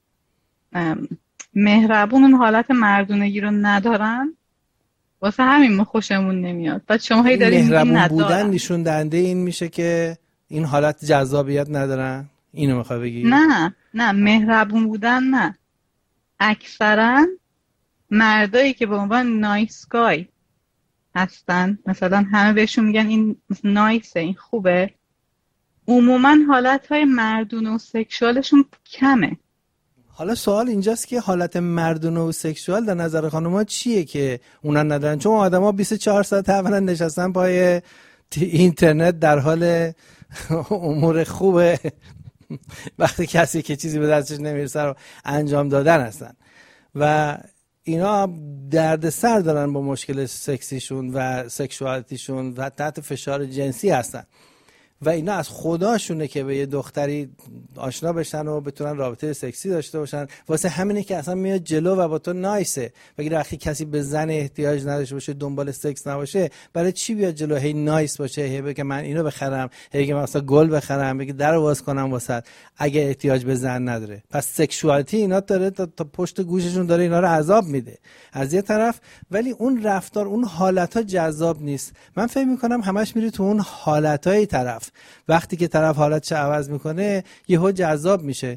مهربون اون حالت مردونگی رو ندارن، واسه همین ما خوشمون نمیاد. بعد شما هی دارین میگین ندارن. مهربون بودن نشون دهنده این میشه که این حالت جذابیت ندارن؟ اینو میخوای بگی؟ نه مهربون بودن نه. اکثرا مردایی که به عنوان نایس گای هستن، مثلا همه بهشون میگن این نایسه، این خوبه، عموما حالتهای مردونه و سکشوالشون کمه. حالا سوال اینجاست که حالت مردونه و سکشوال در نظر خانم‌ها چیه که اونا ندارن؟ چون آدم‌ها 24 ساعت اولا نشستن پای اینترنت در حال امور خوبه، وقتی کسی که چیزی به دستش نمیرسه رو انجام دادن هستن و اینا درد سر دارن با مشکل سکسیشون و سکشوالیتیشون و تحت فشار جنسی هستن و اینا از خداشونه که به یه دختری آشنا بشن و بتونن رابطه سکسی داشته باشن. واسه همینه که اصلا میاد جلو و با تو نایسه. بگیر وقتی کسی به زن احتیاج نداشته باشه، دنبال سکس نباشه، برای چی بیاد جلو هی نایس باشه، هی بگه من اینو بخرم، هی بگه مثلا گل بخرم، بگه در باز کنم واسط، اگه احتیاج به زن نداره. پس سکشوالیتی اینا داره تا پشت گوششون داره اینا رو عذاب میده از یه طرف، ولی اون رفتار، اون حالت‌ها جذاب نیست. من فکر می‌کنم همش میری تو اون حالت‌های طرف. وقتی که طرف حالتش عوض میکنه یهو جذاب میشه.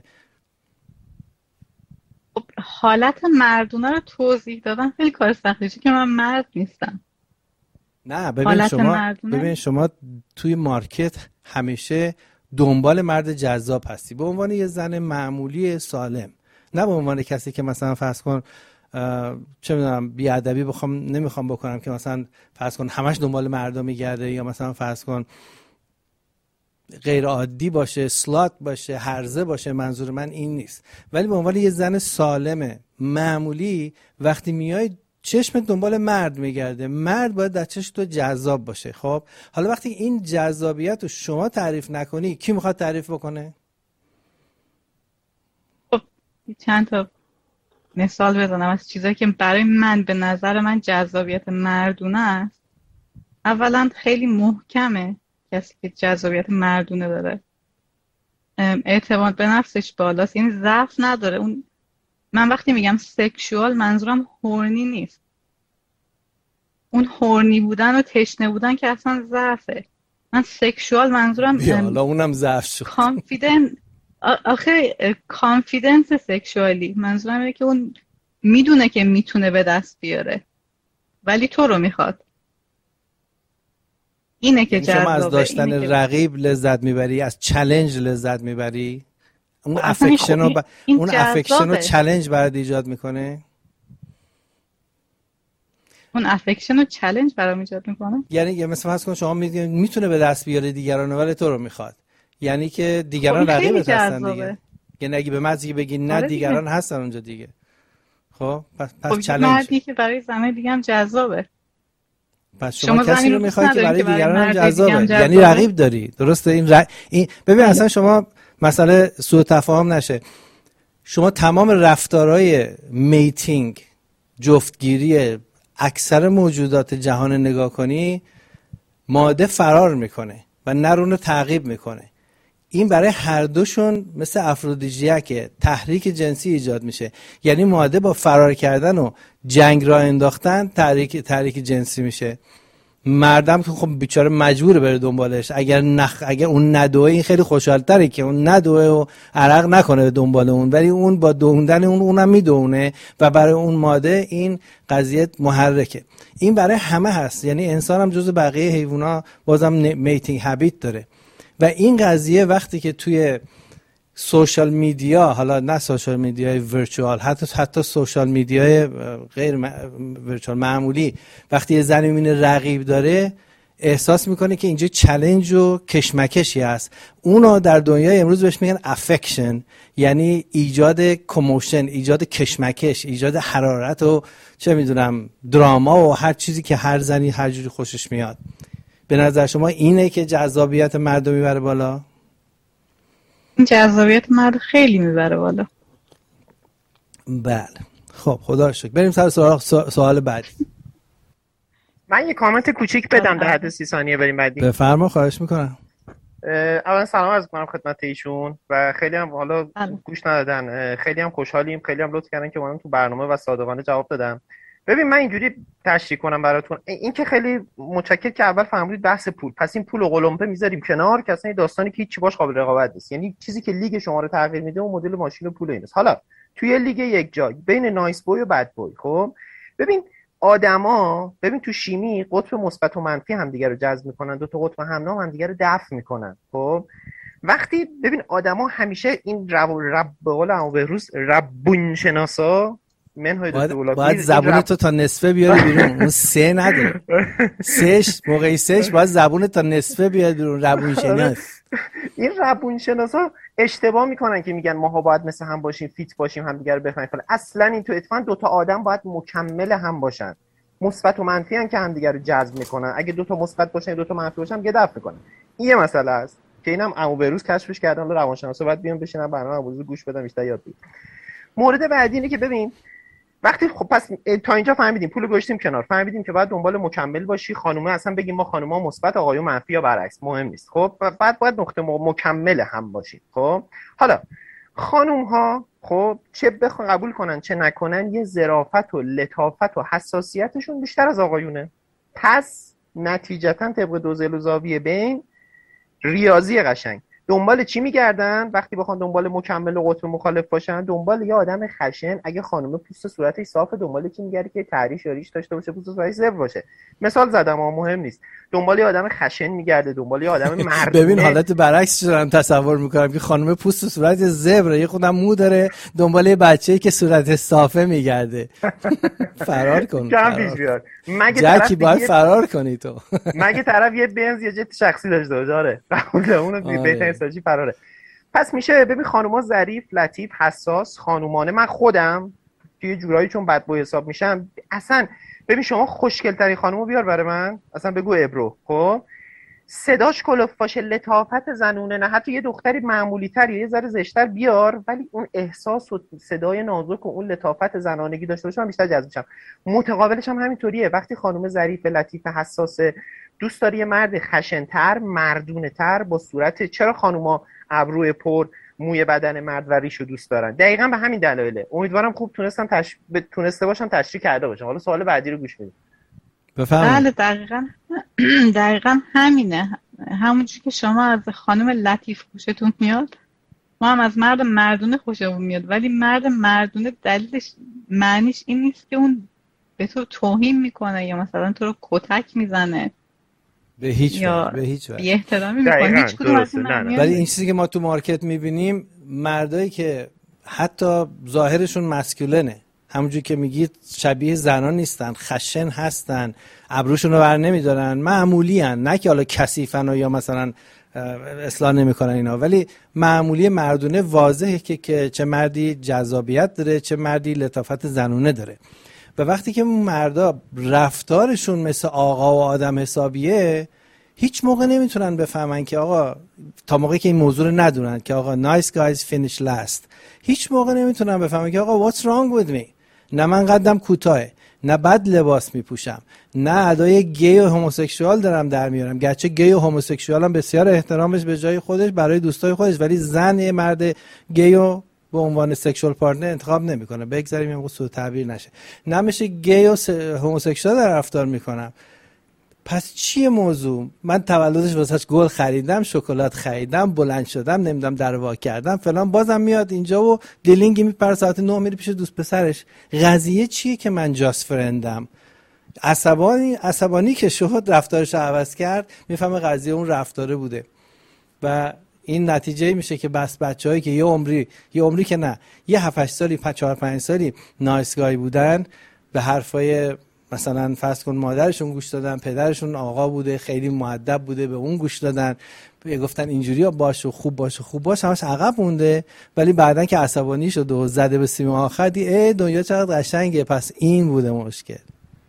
حالت مردونه رو توضیح دادن خیلی کار سختیه که من مرد نیستم. نه ببین شما توی مارکت همیشه دنبال مرد جذاب هستی به عنوان یه زن معمولی سالم، نه به عنوان کسی که مثلا فرض کن چه میدونم بیادبی نمیخوام بکنم که مثلا فرض کن همش دنبال مردم میگرده، یا مثلا فرض کن غیر عادی باشه، سلات باشه، هرزه باشه. منظور من این نیست، ولی به عنوان یه زن سالم معمولی وقتی میای چشم دنبال مرد میگرده، مرد باید در چشم تو جذاب باشه. خب حالا وقتی این جذابیت رو شما تعریف نکنی، کی میخواد تعریف بکنه؟ خب چند تا مثال بزنم از چیزایی که برای من به نظر من جذابیت مردونه است. اولا خیلی محکمه کسی که جذابیت مردونه داره، اعتماد به نفسش بالاست، یعنی ضعف نداره. اون من وقتی میگم سکشوال منظورم هورنی نیست. اون هورنی بودن و تشنه بودن که اصلا ضعفه. من سکشوال منظورم حالا اونم ضعف شد. کانفیدنس سکشوالی منظورم اینه که اون میدونه که میتونه به دست بیاره ولی تو رو میخواد. اینه که جذابه. شما از داشتن رقیب لذت میبری، از چالش لذت میبری، اون افکشن و چالش برات ایجاد میکنه. اون افکشن و چالش برام ایجاد میکنه، یعنی مثلا فرض کن شما میتونه به دست بیاره دیگران ولی تو رو میخواد، یعنی که دیگران رقیبت هستن دیگه. یعنی اگه به مردی بگی نه دیگران هستن اونجا دیگه. خب پس چالش مردی که برای زنای دیگه هم جذابه. پس شما کسی رو میخوای که برای دیگران هم جذابه، یعنی رقیب داری. درسته؟ این ببین اصلا شما مسئله سوء تفاهم نشه، شما تمام رفتارهای میتینگ، جفتگیری اکثر موجودات جهان نگاه کنی، ماده فرار میکنه و نر اون رو تعقیب میکنه. این برای هر دوشون مثل افرودیزیاکه، تحریک جنسی ایجاد میشه. یعنی ماده با فرار کردن و جنگ را انداختن تحریک جنسی میشه. مردم که خب بیچاره مجبوره بره دنبالش. اگر اون ندوه، این خیلی خوشحال‌تره که اون ندوه و عرق نکنه دنبال اون، ولی اون با دووندن اونم میدونه و برای اون ماده این قضیه محرکه. این برای همه هست، یعنی انسان هم جز بقیه حیونا بازم میتینگ هابیت داره. و این قضیه وقتی که توی سوشال میدیا، حالا نه سوشال میدیای ورچوال، حتی سوشال میدیای غیر ورچوال معمولی، وقتی یه زنی میبینه رقیب داره، احساس میکنه که اینجا چالش و کشمکشی هست. اونو در دنیای امروز بهش میگن افکشن، یعنی ایجاد کموشن، ایجاد کشمکش، ایجاد حرارت و چه میدونم دراما و هر چیزی که هر زنی هر جوری خوشش میاد. به نظر شما اینه که جذابیت مرد میبره بالا؟ این جذابیت مرد خیلی میبره بالا. بله خب خدا رو شکر. بریم سر سوال بعدی. من یه کامنت کوچیک بدم در حد 30 ثانیه بریم بعدی. بفرما، خواهش میکنم. اولا سلام عرض میکنم خدمت ایشون و خیلی هم حالا گوش ندادن، خیلی هم خوشحالیم، خیلی هم لطف کردن که ما تو برنامه و صادقانه جواب دادم. ببین من اینجوری تشریح کنم براتون، این که خیلی متشکر که اول فهمیدید بحث پول، پس این پول و قلمبه میذاریم کنار که اصلا داستانی که هیچ باش قابل رقابت نیست. یعنی چیزی که لیگ شما رو تغییر میده اون مدل ماشین و پول ایناست. حالا توی لیگ یک جای بین نایس بوی و بد بوی، خب ببین آدما، ببین تو شیمی قطب مثبت و منفی همدیگه رو جذب میکنن، دو تا قطب همنام همدیگه رو دفع میکنن. خب وقتی ببین آدما همیشه این رب به قول بهروز ربون شناسا باید زبونتو تا نصفه بیاری بیرون. اون سه نداره، موقعی سهش باید زبونت تا نصفه بیاری بیرون. ربون شناس، این ربون شناسا اشتباه میکنن که میگن ماها باید مثل هم باشیم، فیت باشیم، هم دیگه رو بفهمیم. اصلا این تو اتفاقا دو تا آدم باید مکمل هم باشن، مثبت و منفی ان که هم دیگه رو جذب میکنن. اگه دو تا مثبت باشن دو تا منفی باشن دیگه دفع میکنن. این یه مسئله است که اینم عمو بهروز کشفش کردن. روانشناسا باید بیان بشینن برنامه عمو گوش بدن بیشتر یاد بگیرن. مورد بعدی اینه که ببین وقتی خب پس تا اینجا فهمیدیم پولو گذاشتیم کنار، فهمیدیم که باید دنبال مکمل باشی. خانومه اصلا بگیم ما خانوما مثبت آقایون منفی یا برعکس مهم نیست. خب بعد باید نقطه مکمل هم باشید. خب حالا خانوم ها خب چه بخوان قبول کنن چه نکنن یه ظرافت و لطافت و حساسیتشون بیشتر از آقایونه. پس نتیجتا طبق دوزل و زاویه بین ریاضی قشنگ دنبال چی میگردن وقتی بخوان دنبال مکمل و قطب مخالف باشن؟ دنبال یه آدم خشن. اگه خانم پوست صورتش صافه دنبال کی میگردی که تحریش یا ریش داشته باشه، پوست صورتش زبر باشه. مثال زدم اما مهم نیست. دنبال یه آدم خشن میگرده، دنبال یه آدم مردونه. ببین حالت برعکس دارم تصور میکنم که خانم پوست صورت زبر، یه خودم مو داره، دنبال یه بچه‌ای که صورت صافه میگرده. فرار کن. کم پیش بیار. مگه جکی باید فرار کنی تو. مگه طرف یه بنز یا جت شخصی داشته باشه؟ آره. اون بهترین استراتژی فراره. پس میشه ببین خانوما ظریف، لطیف، حساس، خانومانه. من خودم که یه جورایی چون بد بوی حساب میشم، اصلا ببین شما خوشگل ترین خانومو بیار برای من، اصلا بگو ابرو، خب صداش کلوف باشه، لطافت زنونه، نه حتی یه دختری معمولی تر یا یه ذره زشتر بیار، ولی اون احساس و صدای نازک و اون لطافت زنانگی داشته باشه من بیشتر جذب میشم. متقابلش هم همینطوریه. وقتی خانم ظریف، لطیف، حساسه، دوست داری یه مرد خشن‌تر، مردونه‌تر با صورت. چرا خانوما ابروی پر، موی بدن مرد و ریشو دوست دارن؟ دقیقاً به همین دلایله. امیدوارم خوب تونسته باشم تشریح کرده باشم. حالا سوال بعدی رو گوش بدید. بله دقیقاً همینه. همونجوری که شما از خانم لطیف خوشتون میاد، ما هم از مرد مردونه خوشمون میاد. ولی مرد مردونه دلیلش معنیش این نیست که اون به تو توهین میکنه یا مثلا تو رو کتک میزنه، به هیچ وجه بی احترامی میکنه. هیچ کدوم از این ولی این چیزی که ما تو مارکت میبینیم، مردایی که حتی ظاهرشون مسکولنه، همونجوری که میگید شبیه زنان نیستن، خشن هستن، ابروشون رو بر نمیدارن، معمولی هن، نه که حالا کثیفن یا مثلا اصلاح نمیکنن اینا، ولی معمولی مردونه واضحه که چه مردی جذابیت داره، چه مردی لطافت زنونه داره. و وقتی که مردا رفتارشون مثل آقا و آدم حسابیه، هیچ موقع نمیتونن بفهمن که آقا، تا موقعی که این موضوع رو ندونن که آقا nice guys finish last، هیچ موقع نمیتونن بفهمن که آقا what's wrong with me، نه من قدم کوتاهه، نه بد لباس میپوشم، نه ادای گی و هموسکسوال دارم در میارم، گرچه گی و هموسکسوال هم بسیار احترامش به جای خودش برای دوستای خودش، ولی زن یه مرد گی و به عنوان سکشوال پارتنر انتخاب نمیکنه. بگذاریم این سوء تعبیر نشه، نمیشه گی و هموسکسوال در رفتار میکنم. پس چیه موضوع؟ من تولدش واسش گل خریدم، شکلات خریدم، بلند شدم، نمیدونم در وا کردم فلان، بازم میاد اینجا و دلینگی میپره ساعت 9 میره پیش دوست پسرش. قضیه چیه که من جاست فرندم؟ عصبانی که شد رفتارش رو عوض کرد، میفهمه قضیه اون رفتاره بوده. و این نتیجه میشه که بس بچه‌هایی که یه عمری که نه، یه 7-8 سالی 4-5 سالی نایسگای بودن، به حرفای مثلا فرض کن مادرشون گوش دادن، پدرشون آقا بوده خیلی مؤدب بوده به اون گوش دادن، گفتن اینجوری باش و خوب باش و خوب باش، همش عقب مونده. ولی بعدن که عصبانی شد و زده به سیم آخر، دی دنیا چقدر قشنگه. پس این بوده مشکل.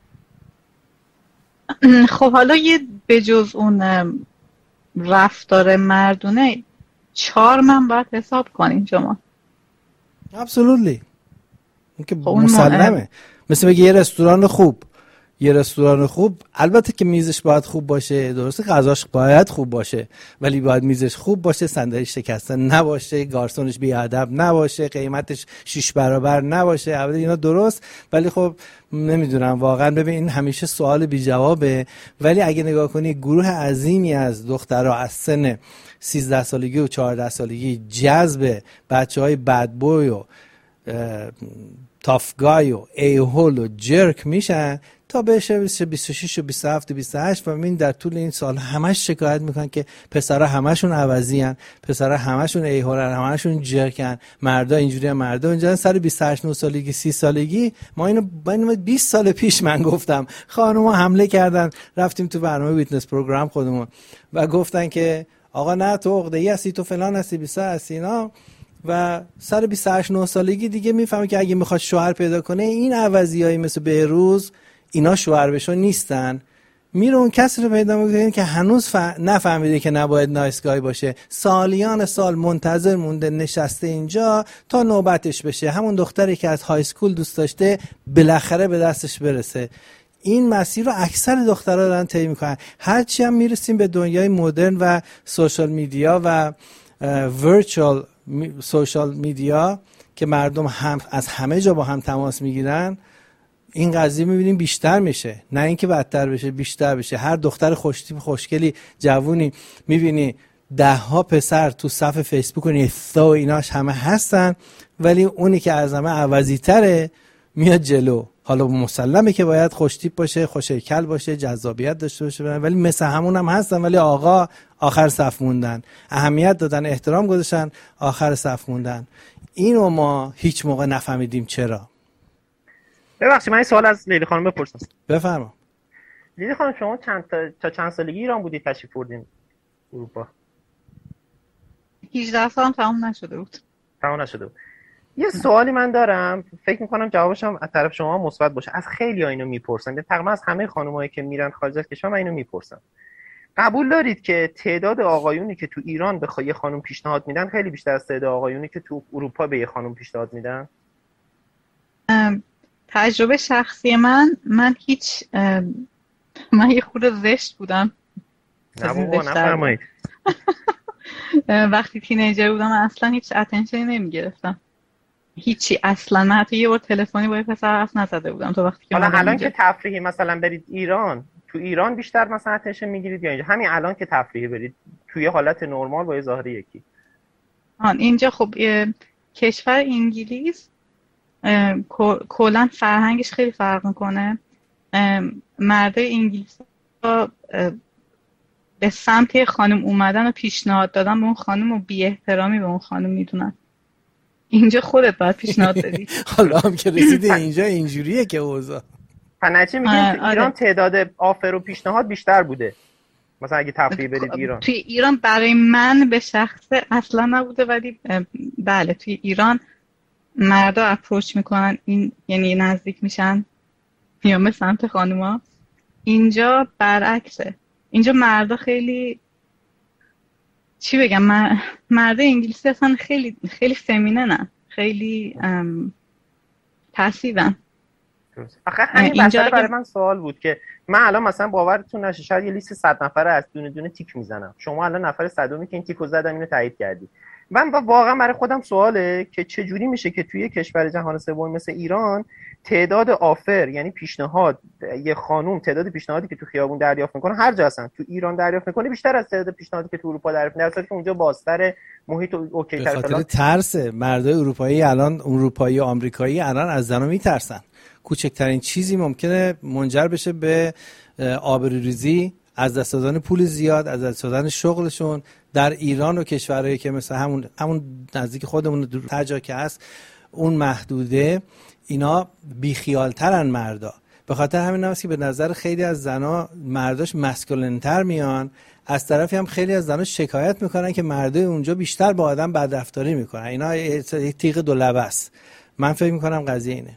خب حالا یه بجز اون رفتار مردونه 4 من باید حساب کنیم شما. absolutely. این که مسلمه. مثل بگه یه رستوران خوب البته که میزش باید خوب باشه، درسته غذاش باید خوب باشه، ولی باید میزش خوب باشه، صندلیش شکسته نباشه، گارسونش بیادب نباشه، قیمتش 6 برابر نباشه. البته اینا درست، ولی خب نمیدونم واقعا. ببین این همیشه سوال بی جوابه، ولی اگه نگاه کنی گروه عظیمی از دخترها از سن 13 سالگی و 14 سالگی جذب بچهای بد بوی و تافگای و ایهول و جرک میشن تا بشه 26 و 27 و 28. و این در طول این سال همش شکایت میکنن که پسرها همشون عوضی ان، پسرها همشون ایهولن، همشون جرکن، مردا اینجوری ان، مردا اینجوری. سر 28 سالگی 30 سالگی ما اینو 20 سال پیش من گفتم، خانوما حمله کردن، رفتیم تو برنامه ویتنس پروگرام خودمون و گفتن که آقا نه تو عقده‌ای هستی، تو فلان هستی، 20 هستی اینا. و سر 28 سالگی دیگه میفهمه که اگه میخواد شوهر پیدا کنه این عوضیایی مثل بهروز اینا شوهر بشو نیستن. میره اون کسی رو پیدا میکنه که هنوز نفهمیده که نباید نایسگای باشه، سالیان سال منتظر مونده نشسته اینجا تا نوبتش بشه، همون دختری که از های اسکول دوست داشته بالاخره به دستش برسه. این مسیر رو اکثر دخترها دارن طی میکنن. هرچی هم میرسیم به دنیای مدرن و سوشال میدیا و ورچوال سوشال میدیا که مردم هم از همه جا با هم تماس میگیرن، این قضیه میبینیم بیشتر میشه، نه اینکه بدتر بشه، بیشتر بشه. هر دختر خوشتیپ خوشگلی جوونی میبینی 10 پسر تو صف فیسبوک و نیستا و ایناش همه هستن، ولی اونی که از همه عوضی تره میاد جلو. حالا مسلمه که باید خوشتیپ باشه، خوش‌هیکل باشه، جذابیت داشته باشه، ولی مثل همون هم هستن، ولی آقا آخر صف موندن، اهمیت دادن، احترام گذاشتن، آخر صف موندن. اینو ما هیچ موقع نفهمیدیم چرا. ببخشید من این سوال از لیلی خانم بپرسم. بفرما. لیلی خانم شما چند سالگی ایران بودید تشریف بردین اروپا؟ 18 سالم تمام نشده بود. یه سوالی من دارم، فکر میکنم جوابش هم از طرف شما مثبت باشه. از خیلی‌ها اینو میپرسن، تقریبا از همه خانمایی که میرن خارج از کشور من اینو میپرسم. قبول دارید که تعداد آقایونی که تو ایران به یه خانم پیشنهاد میدن خیلی بیشتر از تعداد آقایونی که تو اروپا به یه خانم پیشنهاد میدن؟ تجربه شخصی من هیچ من یه خورده زشت بودم. نفرمایید. وقتی تینیجر بودم من اصلا هیچ اتنشنی نمیگرفتم، هیچی اصلا. من حتی یه بار تلفنی با یه پسر حرف نزده بودم تا وقتی که حالا الان که تفریحی مثلا برید ایران، تو ایران بیشتر مثلا اتنشن میگیرید یا اینجا همین الان که تفریحی برید توی حالت نرمال با یه ظاهر یکی؟ اینجا خب کشور انگلیس کلا فرهنگش خیلی فرق میکنه. مردای انگلیس به سمت خانم اومدن و پیشنهاد دادن به اون خانم و بی احترامی به اون خانم میدونن. اینجا خودت باید پیشنهاد بدی. حالا هم که رسیدی اینجا اینجوریه که اوضاع. پنچه میگن تو ایران تعداد آفر و پیشنهاد بیشتر بوده. مثلا اگه تفریح برید ایران؟ توی ایران برای من به شخص اصلا نبوده، ولی بله توی ایران مردا اپروچ میکنن، این یعنی نزدیک میشن یا به سمت خانوما. اینجا برعکسه، اینجا مردا خیلی چی بگم، مرد انگلیسی اصلا خیلی خیلی فمیننن، خیلی پسیون. آخه همین مسئله برای من سوال بود که من الان مثلا باورتون نشه شاید یه لیست 100 نفره از دونه دونه تیک میزنم، شما الان نفر 100می که این تیکو زدم اینو تایید کردی. من واقعا برای خودم سواله که چه جوری میشه که توی کشور جهان سوم مثل ایران تعداد آفر، یعنی پیشنهاد، یه خانوم تعداد پیشنهادی که تو خیابون دریافت میکنه هر جا هستن تو ایران دریافت میکنه بیشتر از تعداد پیشنهادی که تو اروپا دریافت میکنه، در حالی که اونجا بازتر، محیط اوکی تر. به خاطر ترس مردای اروپایی الان، اروپایی و آمریکایی الان از زنا میترسن. کوچکترین چیزی ممکنه منجر بشه به آبروریزی، از دست دادن پول زیاد، از دست دادن شغلشون. در ایران و کشورهایی که مثل همون نزدیک خودمون دورتر جا که هست اون محدوده، اینا بیخیالترن مردا. به خاطر همین هست که به نظر خیلی از زنا مرداش مسکولین‌تر میان، از طرفی هم خیلی از زنا شکایت میکنن که مردای اونجا بیشتر با آدم بدرفتاری میکنن. اینا یک تیغ دو لبه است. من فکر میکنم قضیه اینه.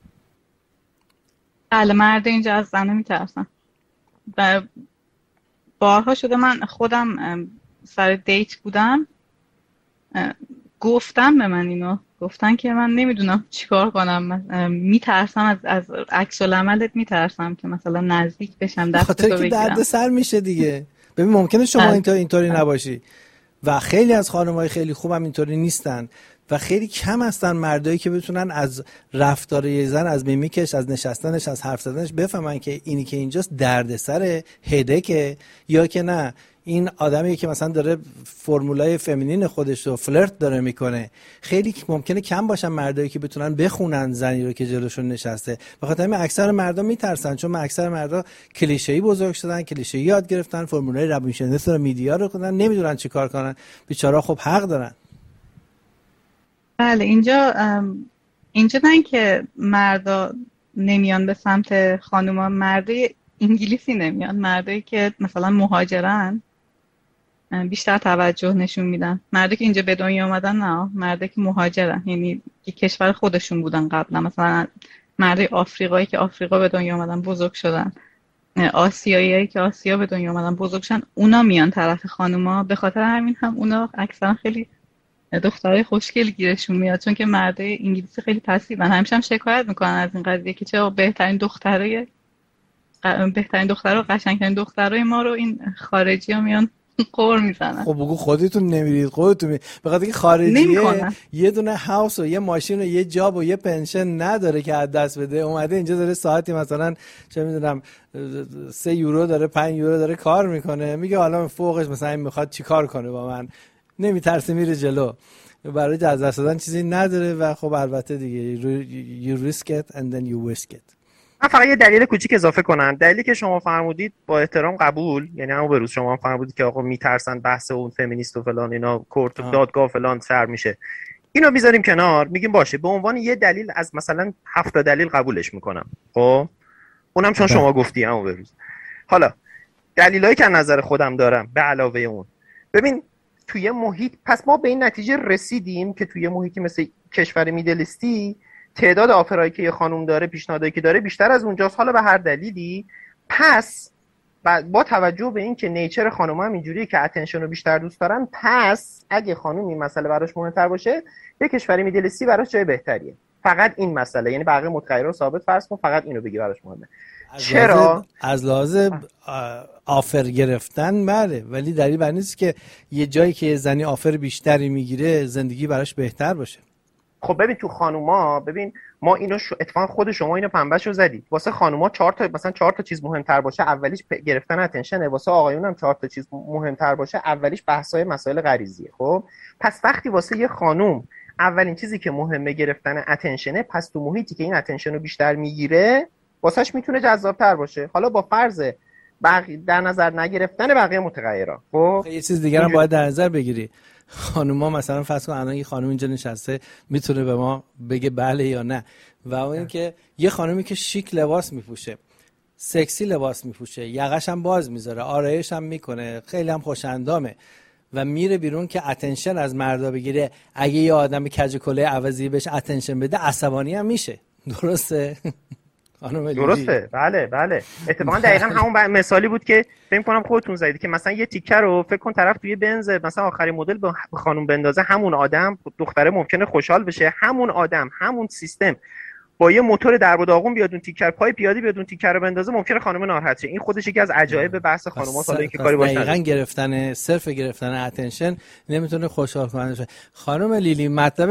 بله، مرد اینجا از زنه میترسن. بارها شده من خودم سر دیت بودم، گفتم به من اینو، گفتن که من نمیدونم چیکار کنم، میترسم از عکس العملت، میترسم که مثلا نزدیک بشم دستتو بگیرم. درد سر میشه دیگه. ببین ممکنه شما اینطوری نباشی و خیلی از خانم‌های خیلی خوبم اینطوری نیستن و خیلی کم هستن مردایی که بتونن از رفتار یه زن، از میمیکش، از نشستنش، از حرف زدنش بفهمن که اینی که اینجاست دردسر، هدکه، یا که نه این آدمی که مثلا داره فرمولای فمینین خودش رو فلرت داره میکنه. خیلی ممکنه کم باشن مردایی که بتونن بخونن زنی رو که جلوشون نشسته. بخاطر همین اکثر مردا میترسن، چون اکثر مردا کلیشه‌ای بزرگ شدن، کلیشه‌ای یاد گرفتن، فرمولای روانشناسی رو میدیا رو خوندن، نمیدونن چیکار کنن. بیچارا خب حق دارن. بله، اینجا نه که مردا نمیان به سمت خانوما، مردای انگلیسی نمیان، مردایی که مثلا مهاجرن بیشتر توجه نشون میدن. مردایی که اینجا به دنیا اومدن نه، مردایی که مهاجرن، یعنی که کشور خودشون بودن قبلا، مثلا مردای آفریقایی که آفریقا به دنیا اومدن بزرگ شدن، آسیاییایی که آسیا به دنیا اومدن بزرگ شدن، اونا میان طرف خانوما. به خاطر همین هم اونا اکثرا خیلی دخترای خوشگل گیرشون میاد، چون که مردای انگلیسی خیلی پسیون. همیشه هم شکایت میکنن از این قضیه که چرا بهترین دخترای قشنگترین دخترای ما رو این خارجی‌ها میان قور میزنن. خب بگو خودتون نمیرید، خودتون به خاطر اینکه خارجیه یه دونه هاوس و یه ماشین و یه جاب و یه پنشن نداره که از دست بده، اومده اینجا داره ساعتی مثلا چه میدونم 3 یورو داره، 5 یورو داره کار میکنه، میگه حالا فوقش مثلا این میخواد چیکار کنه با من، نمیترسه میره جلو، برای از دست دادن چیزی نداره. و خب البته دیگه you risk it and then you risk it. من فقط یه دلیل کوچیک اضافه کنم. دلیلی که شما فرمودید با احترام قبول، یعنی همون به روز شما هم فرمودید که آقا میترسن بحث اون فمینیست و فلان اینا کورت و دادگاه فلان سر میشه، اینو میذاریم کنار، میگیم باشه به عنوان یه دلیل از مثلا 7 دلیل قبولش میکنم. خب اونم چون شما گفتی همون به روز. حالا دلیلایی که نظر خودم دارم به علاوه اون، ببین توی محیط، پس ما به این نتیجه رسیدیم که توی محیطی مثل کشور میدلیستی تعداد آفرایی که یه خانوم داره، پیشنهادایی که داره بیشتر از اونجاست، حالا به هر دلیلی. پس با توجه به این که نیچر خانوما هم اینجوریه که اتنشن رو بیشتر دوست دارن، پس اگه خانوم این مسئله براش مهمتر باشه، یه کشور میدلیستی براش جای بهتریه. فقط این مسئله، یعنی بقیه متغیرها ثابت فرض کن، فقط اینو بگی براش مهمه. چرا؟ از لحاظ آفر گرفتن بله، ولی دلیل بر نیست که یه جایی که زنی آفر بیشتری میگیره زندگی براش بهتر باشه. خب ببین تو خانوما، ببین ما اینو اتفاقا خود شما اینو پنبهشو زدید. واسه خانوما 4 تا چیز مهمتر باشه، اولیش گرفتن اتنشنه. واسه آقایون هم 4 تا چیز مهمتر باشه، اولیش بحث‌های مسائل غریزیه. خب پس وقتی واسه یه خانوم اولین چیزی که مهمه گرفتن اتنشنه، پس تو محیطی که این اتنشن رو بیشتر میگیره واسهش میتونه جذاب‌تر باشه. حالا با فرض در نظر نگرفتن بقیه متغیرها. خب یه چیز دیگه هم باید در نظر بگیری. خانوما مثلا فرض کن الان یه خانم اینجا نشسته میتونه به ما بگه بله یا نه، و اون که یه خانومی که شیک لباس میپوشه سکسی لباس میپوشه، یقش هم باز میذاره، آرایش هم میکنه، خیلی هم خوش‌اندامه و میره بیرون که اتنشن از مردا بگیره. اگه یه آدم کج کله عوضی بهش اتنشن بده عصبانی هم میشه. درسته؟ درسته. بله اتفاقا دقیقاً همون مثالی بود که فکر کنم خودتون زدید که مثلا یه تیکر رو فکر کن طرف توی بنز مثلا آخرین مدل به خانم بندازه، همون آدم دختره ممکنه خوشحال بشه، همون آدم همون سیستم با یه موتور درب و داغون بیاد اون تیکر پای پیاده بیاد اون تیکر رو بندازه، ممکنه خانم ناراحت شه. این خودش یکی از عجایب بحث خانم‌ها حالا اینکه کاری باشه دقیقاً صرف گرفتن اتنشن نمیتونه خوشحال کننده شه. خانم لیلی مطلب